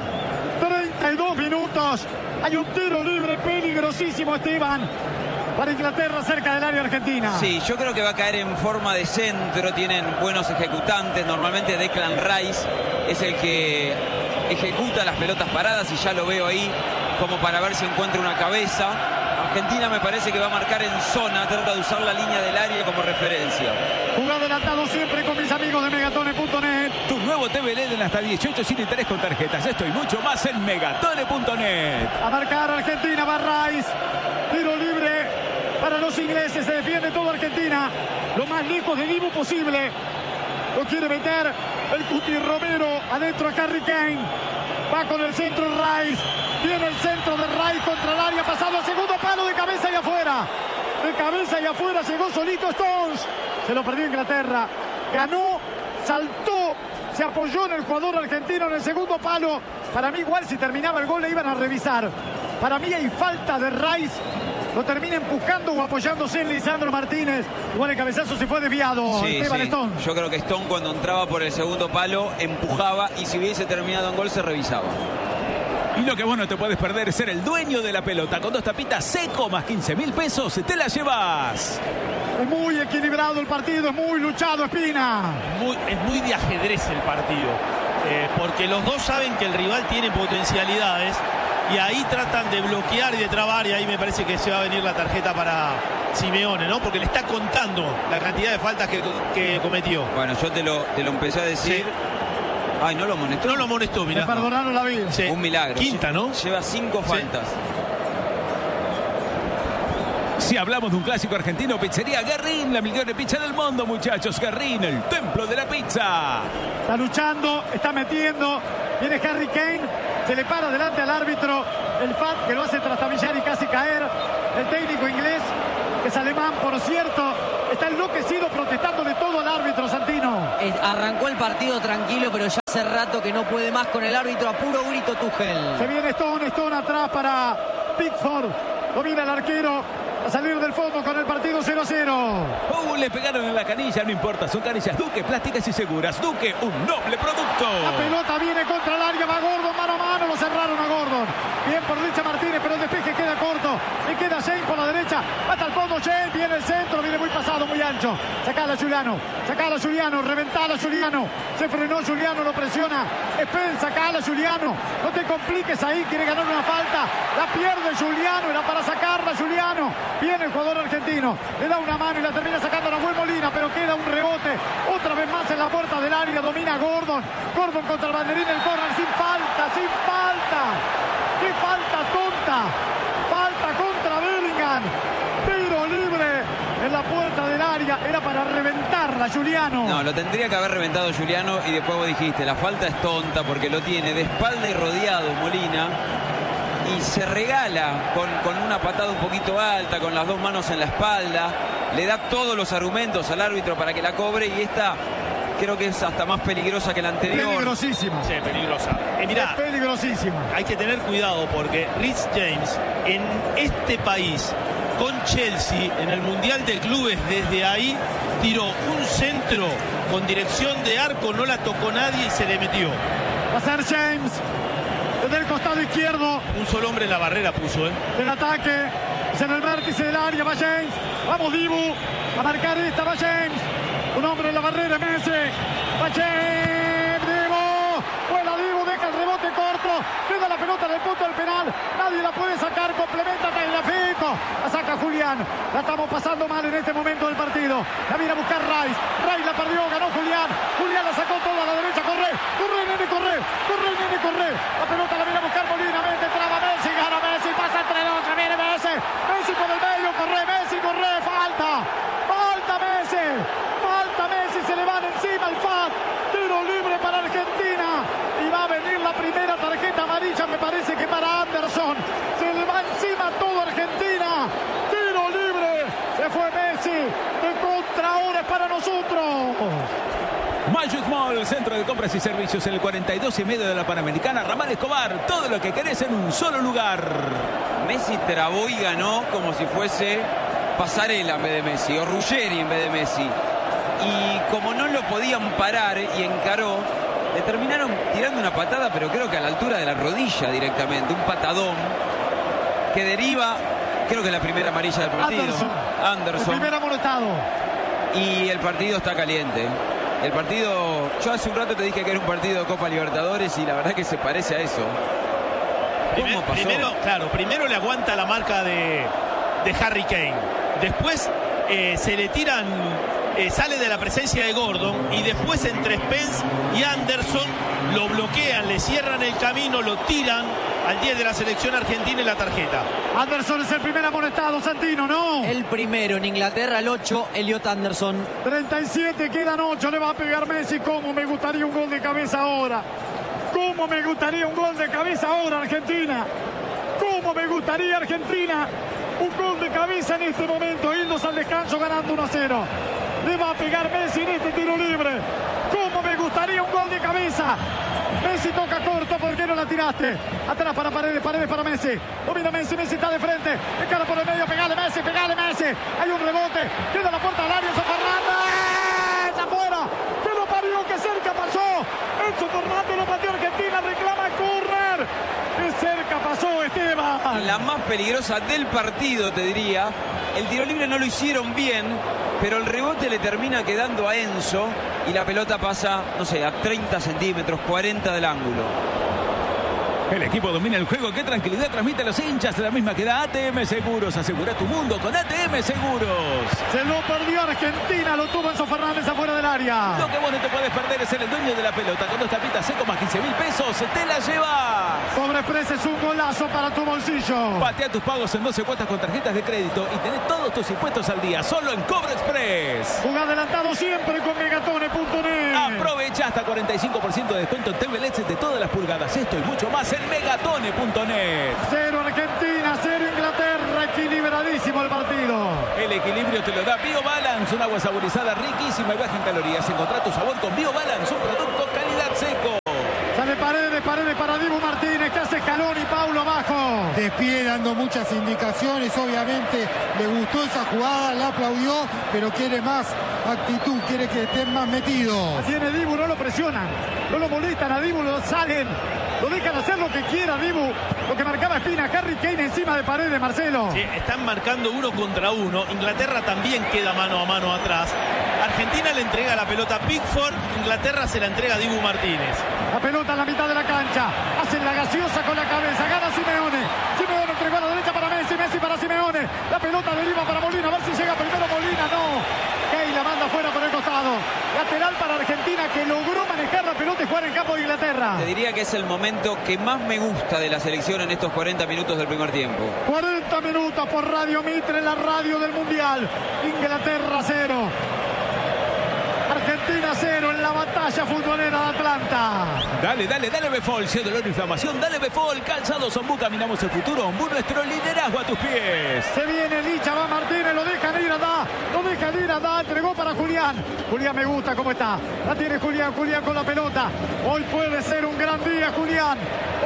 S2: 32 minutos. Hay un tiro libre peligrosísimo, Esteban, para Inglaterra cerca del área argentina.
S3: Sí, yo creo que va a caer en forma de centro. Tienen buenos ejecutantes. Normalmente Declan Rice es el que ejecuta las pelotas paradas y ya lo veo ahí como para ver si encuentra una cabeza. Argentina me parece que va a marcar en zona, trata de usar la línea del área como referencia.
S2: Juega adelantado siempre con mis amigos de Megatone.net.
S6: Tu nuevo TV LED en hasta 18 sin interés con tarjetas. Esto y mucho más en Megatone.net.
S2: A marcar Argentina, va Rice. Tiro libre para los ingleses. Se defiende toda Argentina. Lo más lejos de Dibu posible. Lo quiere meter el Cuti Romero. Adentro a Harry Kane. Va con el centro Rice. Viene el centro de Rice contra el área. Pasado al segundo palo, de cabeza y afuera. De cabeza y afuera llegó solito Stones. Se lo perdió Inglaterra. Ganó, saltó, se apoyó en el jugador argentino en el segundo palo. Para mí igual si terminaba el gol le iban a revisar. Para mí hay falta de Rice. Lo termina empujando o apoyándose en Lisandro Martínez. Igual el cabezazo se fue desviado.
S3: Sí,
S2: Esteban
S3: sí.
S2: Stone.
S3: Yo creo que Stone cuando entraba por el segundo palo empujaba y si hubiese terminado en gol se revisaba.
S6: Y lo que vos no te puedes perder es ser el dueño de la pelota. Con 2 tapitas seco más 15.000 pesos, te la llevas.
S2: Es muy equilibrado el partido, es muy luchado, Espina.
S4: Es muy de ajedrez el partido. Porque los dos saben que el rival tiene potencialidades y ahí tratan de bloquear y de trabar, y ahí me parece que se va a venir la tarjeta para Simeone, ¿no? Porque le está contando la cantidad de faltas que cometió.
S3: Bueno, yo te lo empecé a decir. Sí. Ay, no lo amonestó.
S4: No lo amonestó, mirá.
S2: Me perdonaron la vida.
S4: Sí.
S3: Un milagro.
S4: Quinta, ¿no?
S3: Lleva 5 faltas.
S6: Si hablamos de un clásico argentino, Pizzería Guerrín, la mejor pizza del mundo, muchachos. Guerrín, el templo de la pizza.
S2: Está luchando, está metiendo. Viene Harry Kane, se le para delante al árbitro. El FAT que lo hace trastabillar y casi caer. El técnico inglés, que es alemán, por cierto, está enloquecido protestándole todo al árbitro, Santino.
S5: Arrancó el partido tranquilo, pero ya hace rato que no puede más con el árbitro. A puro grito Tuchel.
S2: Se viene Stone atrás para Pickford. Domina el arquero. a salir del fondo con el partido 0-0.
S6: Le pegaron en la canilla, no importa, son canillas Duque, plásticas y seguras. Duque, un noble producto.
S2: La pelota viene contra el área, va Gordon, mano a mano, lo cerraron a Gordon. Bien por Richard Martínez, pero el despeje queda corto. Le queda James por la derecha, hasta el fondo James, viene el centro, viene muy pasado, muy ancho. Sacala Giuliano, reventala Giuliano. Se frenó Giuliano, lo presiona Spence, sacala Giuliano. No te compliques ahí, quiere ganar una falta. La pierde Giuliano, era para sacarla Giuliano. Viene el jugador argentino, le da una mano y la termina sacando a Nahuel Molina, pero queda un rebote. Otra vez más en la puerta del área, domina Gordon. Gordon contra el banderín, el córner, sin falta. ¡Qué falta tonta! Falta contra Bellingham. Tiro libre en la puerta del área. Era para reventarla, Giuliano.
S3: No, lo tendría que haber reventado Giuliano y después vos dijiste, la falta es tonta porque lo tiene de espalda y rodeado Molina. Y se regala con una patada un poquito alta, con las dos manos en la espalda. Le da todos los argumentos al árbitro para que la cobre y esta creo que es hasta más peligrosa que la anterior.
S2: Peligrosísima.
S4: Sí, peligrosa. Mirá,
S2: es peligrosísima.
S4: Hay que tener cuidado porque Rhys James en este país con Chelsea en el Mundial de Clubes desde ahí tiró un centro con dirección de arco, no la tocó nadie y se le metió.
S2: Va a ser James desde el costado izquierdo.
S4: Un solo hombre en la barrera puso,
S2: El ataque es en el vértice del área, va James. Vamos Dibu a marcar esta, va James. Un hombre en la barrera, Messi. Va James, Dibu. Vuela Dibu, deja el rebote corto. Queda la pelota en el punto del penal. Nadie la puede sacar, complementa Tagliafico. La saca Julián. La estamos pasando mal en este momento del partido. La viene a buscar Rice. Rice la perdió, ganó Julián. Julián la sacó toda a la derecha. Corre, nene, corre. La pelota la viene a buscar Molina. Mete, traba Messi, gana Messi. Pasa entre dos, viene Messi. Messi por el medio, corre. Falta Messi, se le van encima el FAT. Tiro libre para Argentina. Y va a venir la primera tarjeta amarilla, me parece que para Anderson. Se le va encima todo Argentina. Tiro libre. Se fue Messi. De contra ahora es para nosotros.
S6: Magic Mall, centro de compras y servicios, el 42,5 de la Panamericana. Ramal Escobar, todo lo que querés en un solo lugar.
S3: Messi trabó y ganó como si fuese Pasarela en vez de Messi o Ruggeri en vez de Messi. Y como no lo podían parar y encaró, le terminaron tirando una patada, pero creo que a la altura de la rodilla directamente. Un patadón que deriva, creo que la primera amarilla del partido. Anderson.
S2: El primer amonestado.
S3: Y el partido está caliente. El partido, yo hace un rato te dije que era un partido de Copa Libertadores y la verdad que se parece a eso. ¿Cómo pasó?
S4: Primero le aguanta la marca de Harry Kane. Después se le tiran, sale de la presencia de Gordon y después entre Spence y Anderson lo bloquean, le cierran el camino, lo tiran al 10 de la selección argentina en la tarjeta.
S2: Anderson es el primer amonestado, Santino, ¿no?
S5: El primero en Inglaterra, el 8, Elliot Anderson.
S2: 37, quedan 8, le va a pegar Messi. ¿Cómo me gustaría un gol de cabeza ahora? ¿Cómo me gustaría un gol de cabeza ahora, Argentina? ¿Cómo me gustaría, Argentina? Un gol de cabeza en este momento, irnos al descanso ganando 1-0. Le va a pegar Messi en este tiro libre. ¿Cómo me gustaría un gol de cabeza? Messi toca corto, ¿por qué no la tiraste? Atrás para Paredes para Messi. Domina Messi, Messi está de frente. De cara por el medio, pegale Messi. Hay un rebote, queda la puerta del área, Enzo Fernández. ¡Afuera! ¡Que lo parió, que cerca pasó! Enzo Fernández lo pateó Argentina, reclama córner. ¡Qué cerca pasó, Esteban!
S3: La más peligrosa del partido, te diría. El tiro libre no lo hicieron bien, pero el rebote le termina quedando a Enzo y la pelota pasa, no sé, a 30 centímetros, 40 del ángulo.
S6: El equipo domina el juego. Qué tranquilidad transmite a los hinchas, la misma que da ATM Seguros. Asegura tu mundo con ATM Seguros.
S2: Se lo perdió Argentina, lo tuvo Enzo Fernández afuera del área.
S6: Lo que vos no te podés perder es ser el dueño de la pelota. Con 2 tapitas seco más 15.000 pesos, te la llevas.
S2: Sobreprecio es un golazo para tu bolsillo.
S6: Patea tus pagos en 12 cuotas con tarjetas de crédito y tenés todos tus impuestos al día, solo en Cobro Express.
S2: Jugá adelantado siempre con megatone.net.
S6: Aprovecha hasta 45% de descuento en TV LEDs de todas las pulgadas. Esto y mucho más en megatone.net.
S2: 0 Argentina, 0 Inglaterra. Equilibradísimo el partido.
S6: El equilibrio te lo da BioBalance, un agua saborizada riquísima y baja en calorías. Encontrá tu sabor con BioBalance, un producto calidad seco.
S2: Sale Paredes. Paredes para Dibu Martínez. ¿Qué hace Scaloni? Paulo abajo.
S1: De pie dando muchas indicaciones. Obviamente le gustó esa jugada, la aplaudió, pero quiere más actitud, quiere que estén más metidos.
S2: Tiene Dibu, no lo presionan, no lo molestan a Dibu, lo salen, lo dejan hacer lo que quiera Dibu. Lo que marcaba Espina, Harry Kane encima de Paredes, Marcelo.
S4: Sí, están marcando 1 contra 1. Inglaterra también queda mano a mano atrás. Argentina le entrega la pelota a Pickford, Inglaterra se la entrega a Dibu Martínez.
S2: La pelota en la mitad de la cancha, hacen la gaseosa con la cabeza, gana Simeone. Simeone entregó a la derecha para Messi, Messi para Simeone. La pelota deriva para Molina, a ver si llega primero Molina, no. Kane la manda fuera por el costado. Lateral para Argentina, que logró manejar la pelota y jugar en campo de Inglaterra.
S3: Te diría que es el momento que más me gusta de la selección en estos 40 minutos del primer tiempo.
S2: 40 minutos por Radio Mitre, la radio del Mundial. Inglaterra 0. Argentina 0 en la batalla futbolera de Atlanta.
S6: Dale, Befol. Si hay dolor e inflamación, dale Befol. Calzado Ombú, caminamos el futuro. Ombú, nuestro liderazgo a tus pies.
S2: Se viene Licha, va Martínez, lo dejan ir, anda, entregó para Julián. Julián me gusta cómo está. La tiene Julián con la pelota. Hoy puede ser un gran día, Julián.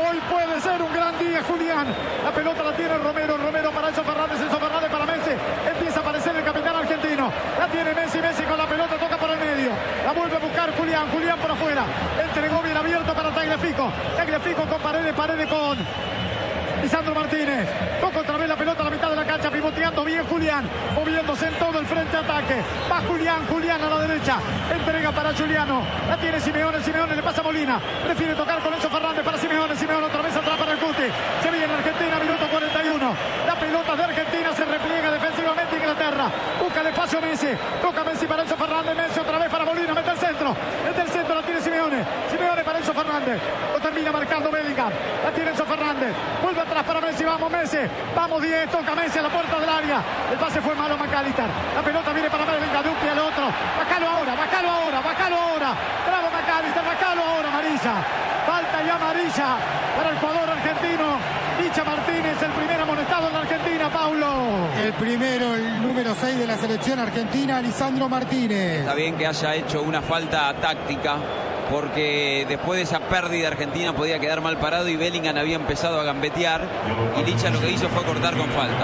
S2: La pelota la tiene Romero para Enzo Fernández para Messi. Empieza a aparecer el capitán argentino. La tiene Messi con la pelota, toca por el medio. La vuelve a buscar Julián por afuera. Entregó bien abierto para Tagliafico con Paredes con Lisandro Martínez. Toca otra vez la pelota a la mitad de la cancha, pivoteando bien Julián, moviéndose en todo el frente de ataque. Va Julián a la derecha. Entrega para Giuliano. La tiene Simeone le pasa a Molina. Prefiere tocar con Enzo Fernández para Simeone otra vez atrás para el Cuti. Se viene Argentina, minuto 41. La pelota de Argentina se repliega defensivamente Inglaterra. Busca el espacio a Messi. Toca Messi para Enzo Fernández. Messi otra vez para Molina. Mete el centro, la tiene Simeone para Enzo Fernández. Lo termina marcando Bellingham. La tiene Enzo Fernández. Vuelve atrás para Messi. Vamos 10. Toca Messi a la puerta del área. El pase fue malo a McAllister. La pelota viene para Bellingham. De un pie al otro. Bacalo ahora. Bravo McAllister. Bacalo ahora. Amarilla. Falta y amarilla para el jugador argentino. Licha Martínez, el primer amonestado en la Argentina, Paulo.
S1: El primero, el número 6 de la selección argentina, Lisandro Martínez.
S3: Está bien que haya hecho una falta táctica, porque después de esa pérdida Argentina podía quedar mal parado y Bellingham había empezado a gambetear y Licha lo que hizo fue cortar con falta.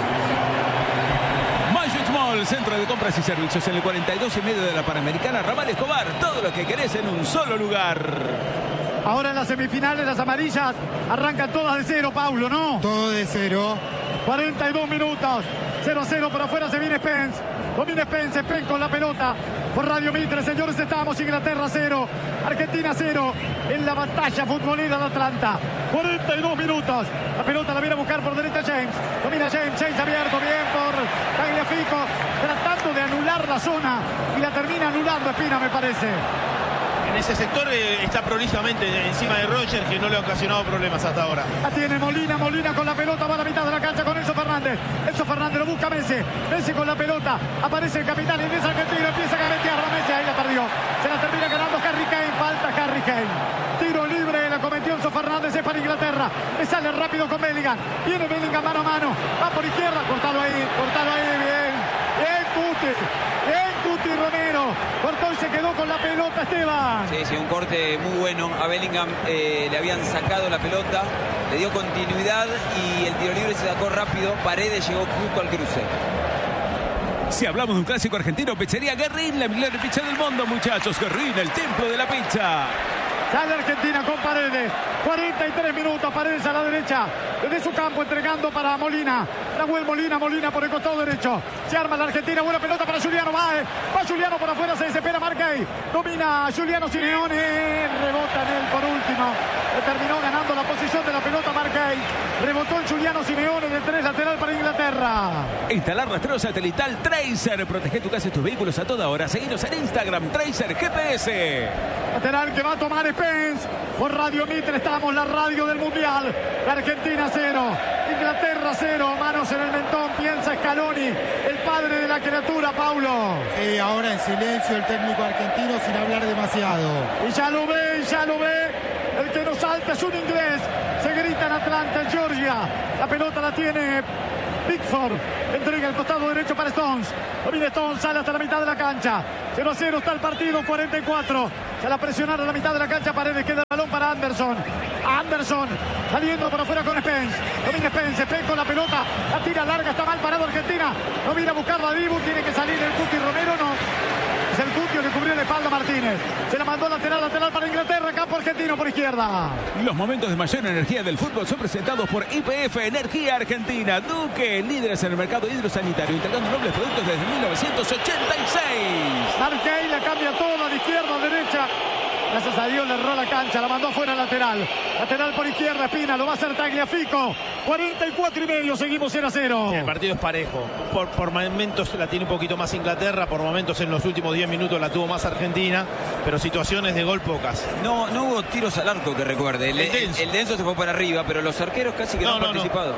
S6: Mall, centro de compras y servicios en el 42 y medio de la Panamericana, Ramal Escobar. Todo lo que querés en un solo lugar.
S2: Ahora en las semifinales las amarillas arrancan todas de cero, Paulo, ¿no?
S1: Todo de cero.
S2: 42 minutos. 0-0 por afuera, se viene Spence. Domina Spence con la pelota. Por Radio Mitre, señores, estamos. Inglaterra 0, Argentina 0 en la batalla futbolera de Atlanta. 42 minutos. La pelota la viene a buscar por derecha James. Domina James abierto bien por Tagliafico, tratando de anular la zona y la termina anulando Espina, me parece.
S4: En ese sector está prolijamente encima de Roger, que no le ha ocasionado problemas hasta ahora.
S2: La tiene Molina con la pelota, va a la mitad de la cancha con Enzo Fernández lo busca Messi con la pelota, aparece el capitán inglés argentino, empieza a gavetear a Messi, ahí la perdió, se la termina ganando Harry Kane, falta Harry Kane. Tiro libre, la cometió Enzo Fernández, es para Inglaterra, le sale rápido con Bellingham, viene Bellingham mano a mano, va por izquierda, cortalo ahí, bien Cuti Romero, cortó y se quedó con la pelota Esteban.
S3: Sí, un corte muy bueno. A Bellingham le habían sacado la pelota, le dio continuidad y el tiro libre se sacó rápido. Paredes llegó justo al cruce.
S6: Si hablamos de un clásico argentino, Pizzería Guerrín, la mejor pizza del mundo, muchachos. Guerrín, el templo de la pizza.
S2: Sale Argentina con Paredes. 43 minutos, Paredes a la derecha. Desde su campo entregando para Molina. Nahuel Molina por el costado derecho. Se arma la Argentina, buena pelota para Giuliano. Va Giuliano por afuera, se desespera Marquez. Domina Giuliano Simeone. Rebota en él por último. Terminó ganando la posición de la pelota Marquez. Rebotó en Giuliano Simeone de 3, lateral para Inglaterra.
S6: Instalar rastreo satelital Tracer. Protege tu casa y tus vehículos a toda hora. Seguinos en Instagram, Tracer GPS.
S2: Lateral que va a tomar Spence. Por Radio Mitre estamos, la radio del Mundial. La Argentina 0, Inglaterra 0. Manos en el mentón, piensa Scaloni, el padre de la criatura, Paulo.
S1: Sí, ahora en silencio el técnico argentino sin hablar demasiado.
S2: Y ya lo ve. El que no salta es un inglés. Se grita en Atlanta, en Georgia. La pelota la tiene Pickford. Entrega el costado derecho para Stones. Domina Stones, sale hasta la mitad de la cancha. 0-0 está el partido, 44. Se la presionaron a la mitad de la cancha. Paredes, queda el balón para Anderson. Anderson saliendo por afuera con Spence. Domina Spence. Spence con la pelota. La tira larga. Está mal parado Argentina. No viene a buscarla a Dibu. Tiene que salir el Cuti Romero. No. Es el Cuti que cubrió la espalda a Martínez. Se la mandó lateral para Inglaterra. Campo argentino por izquierda.
S6: Los momentos de mayor energía del fútbol son presentados por YPF Energía Argentina. Duque, líderes en el mercado hidrosanitario, entregando nobles productos desde 1986.
S2: Marquey la cambia toda de izquierda a derecha. Gracias a Dios le erró la cancha, la mandó afuera lateral. Lateral por izquierda, Espina, lo va a hacer Tagliafico. 44,5, seguimos 0-0.
S4: El partido es parejo. Por momentos la tiene un poquito más Inglaterra, por momentos en los últimos 10 minutos la tuvo más Argentina, pero situaciones de gol pocas.
S3: No hubo tiros al arco que recuerde. El Denso se fue para arriba, pero los arqueros casi que no han participado.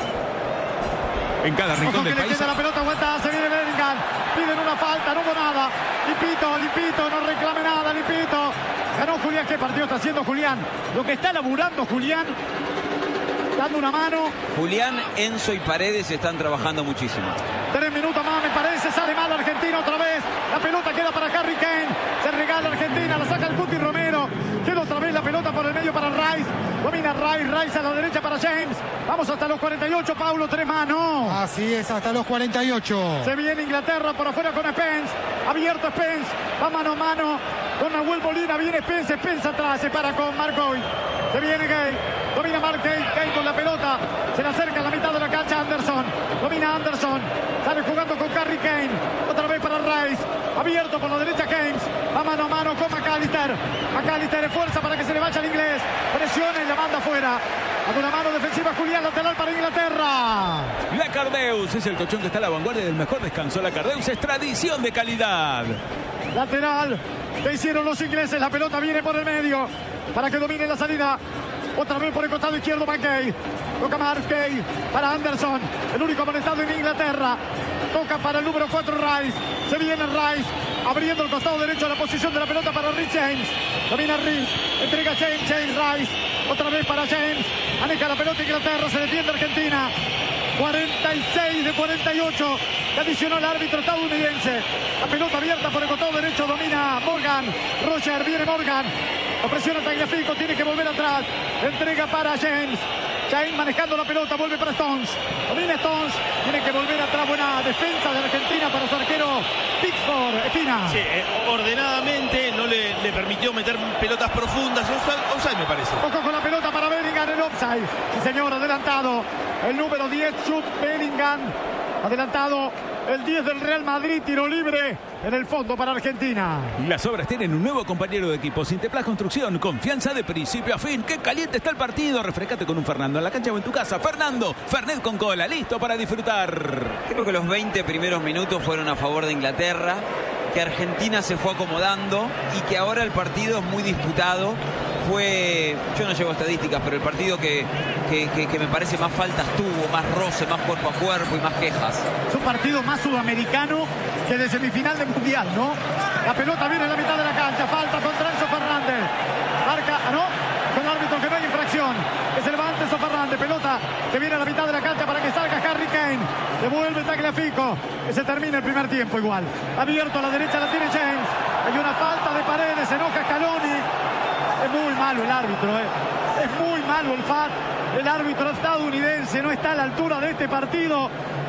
S6: En cada rincón del
S2: país. Le queda la pelota, aguanta, se viene Bellingham. Piden una falta, no hubo nada. Lipito, no reclame nada, Lipito. Ganó Julián. ¿Qué partido está haciendo Julián? Lo que está laburando Julián, dando una mano.
S3: Julián, Enzo y Paredes están trabajando muchísimo.
S2: 3 minutos más, me parece. Sale mal Argentina otra vez. La pelota queda para Harry Kane. Se regala Argentina, la saca el Cuti Romero. Queda otra vez la pelota por el medio para Rice. Domina Rice a la derecha para James. Vamos hasta los 48, Paulo, 3 manos.
S1: Así es, hasta los 48.
S2: Se viene Inglaterra por afuera con Spence. Abierto Spence. Va mano a mano con Nahuel Molina. Viene Spence. Spence atrás. Se para con Marcoy. Se viene Gay. Domina Marquey. Gay con la pelota. Se le acerca a la mitad de la cancha Anderson. Domina Anderson. Sale jugando con Harry Kane. Otra vez para Rice. Abierto por la derecha James. Va mano a mano con McAllister. McAllister esfuerza para que se le vaya al inglés. Presiona y la manda afuera. Con una mano defensiva Julián, lateral para Inglaterra.
S6: La Cardeus es el colchón que está a la vanguardia del mejor descanso. La Cardeus es tradición de calidad.
S2: Lateral. ¿Qué hicieron los ingleses? La pelota viene por el medio para que domine la salida. Otra vez por el costado izquierdo Marquey. Toca Marquey para Anderson. El único amonestado en Inglaterra. Toca para el número 4 Rice. Se viene Rice. Abriendo el costado derecho a la posición de la pelota para Rhys James. Domina Rhys. Entrega James Rice. Otra vez para James. Maneja la pelota Inglaterra. Se defiende Argentina. 46 de 48. Que adicionó el árbitro estadounidense. La pelota abierta por el costado derecho. Domina Morgan. Roger. Viene Morgan. Lo presiona Tagliafico. Tiene que volver atrás. Entrega para James. James manejando la pelota. Vuelve para Stones. Domina Stones. Tiene que volver atrás. Buena defensa de Argentina para su arquero Pickford. Espina.
S4: Sí, ordenadamente no le permitió meter pelotas profundas. Offside me parece.
S2: Ojo con la pelota para Bellingham. El offside. Sí, señor. Adelantado. El número 10, Jude Bellingham. Adelantado. El 10 del Real Madrid, tiro libre en el fondo para Argentina.
S6: Las obras tienen un nuevo compañero de equipo. Sinteplas Construcción, confianza de principio a fin. ¡Qué caliente está el partido! Refrescate con un Fernando en la cancha o en tu casa. Fernando, Fernet con cola, listo para disfrutar.
S3: Creo que los 20 primeros minutos fueron a favor de Inglaterra, que Argentina se fue acomodando y que ahora el partido es muy disputado. Yo no llevo estadísticas, pero el partido que me parece más faltas tuvo, más roce, más cuerpo a cuerpo y más quejas.
S2: Es un partido más sudamericano que de semifinal de mundial, ¿no? La pelota viene en la mitad de la cancha, falta contra Enzo Fernández. Marca, ¿no? Con el árbitro que no hay infracción. Que se levante Enzo Fernández, pelota que viene a la mitad de la cancha para que salga Harry Kane. Devuelve Tagliafico. Que se termina el primer tiempo igual. Abierto a la derecha la tiene James. Hay una falta de Paredes, se enoja Scaloni. Es muy malo el árbitro, es muy malo el FAT. El árbitro estadounidense no está a la altura de este partido.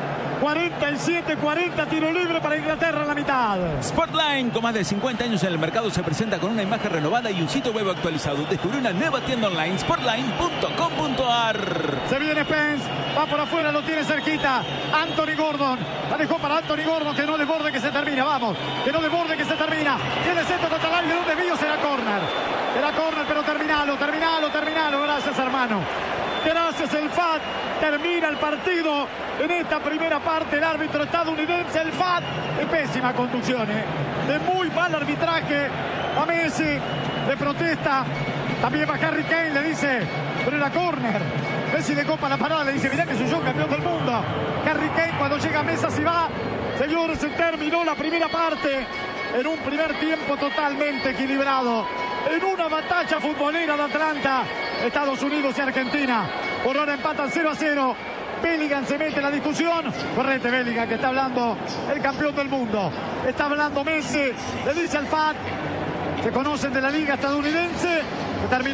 S2: 47-40, tiro libre para Inglaterra en la mitad.
S6: Sportline, con más de 50 años en el mercado, se presenta con una imagen renovada y un sitio web actualizado. Descubre una nueva tienda online, sportline.com.ar.
S2: Se viene Spence, va por afuera, lo tiene cerquita. Anthony Gordon, la dejó para Anthony Gordon, que no desborde, que se termina, vamos. Que no desborde, que se termina. Tiene centro contra el área, de un desvío, será córner. Será córner, pero terminalo. Gracias, hermano. Gracias, el FAT. Termina el partido en esta primera parte. El árbitro estadounidense, el FAT, de pésima conducción, de muy mal arbitraje. A Messi le protesta. También va Harry Kane, le dice, pero era córner. Messi le copa la parada, le dice, mirá que soy yo campeón del mundo. Harry Kane cuando llega a mesa se va. Señores, se terminó la primera parte en un primer tiempo totalmente equilibrado. En una batalla futbolera de Atlanta, Estados Unidos y Argentina. Por ahora empatan 0-0. Bellingham se mete en la discusión. Correte Bellingham, que está hablando el campeón del mundo. Está hablando Messi. Le dice al FAT, se conocen de la liga estadounidense.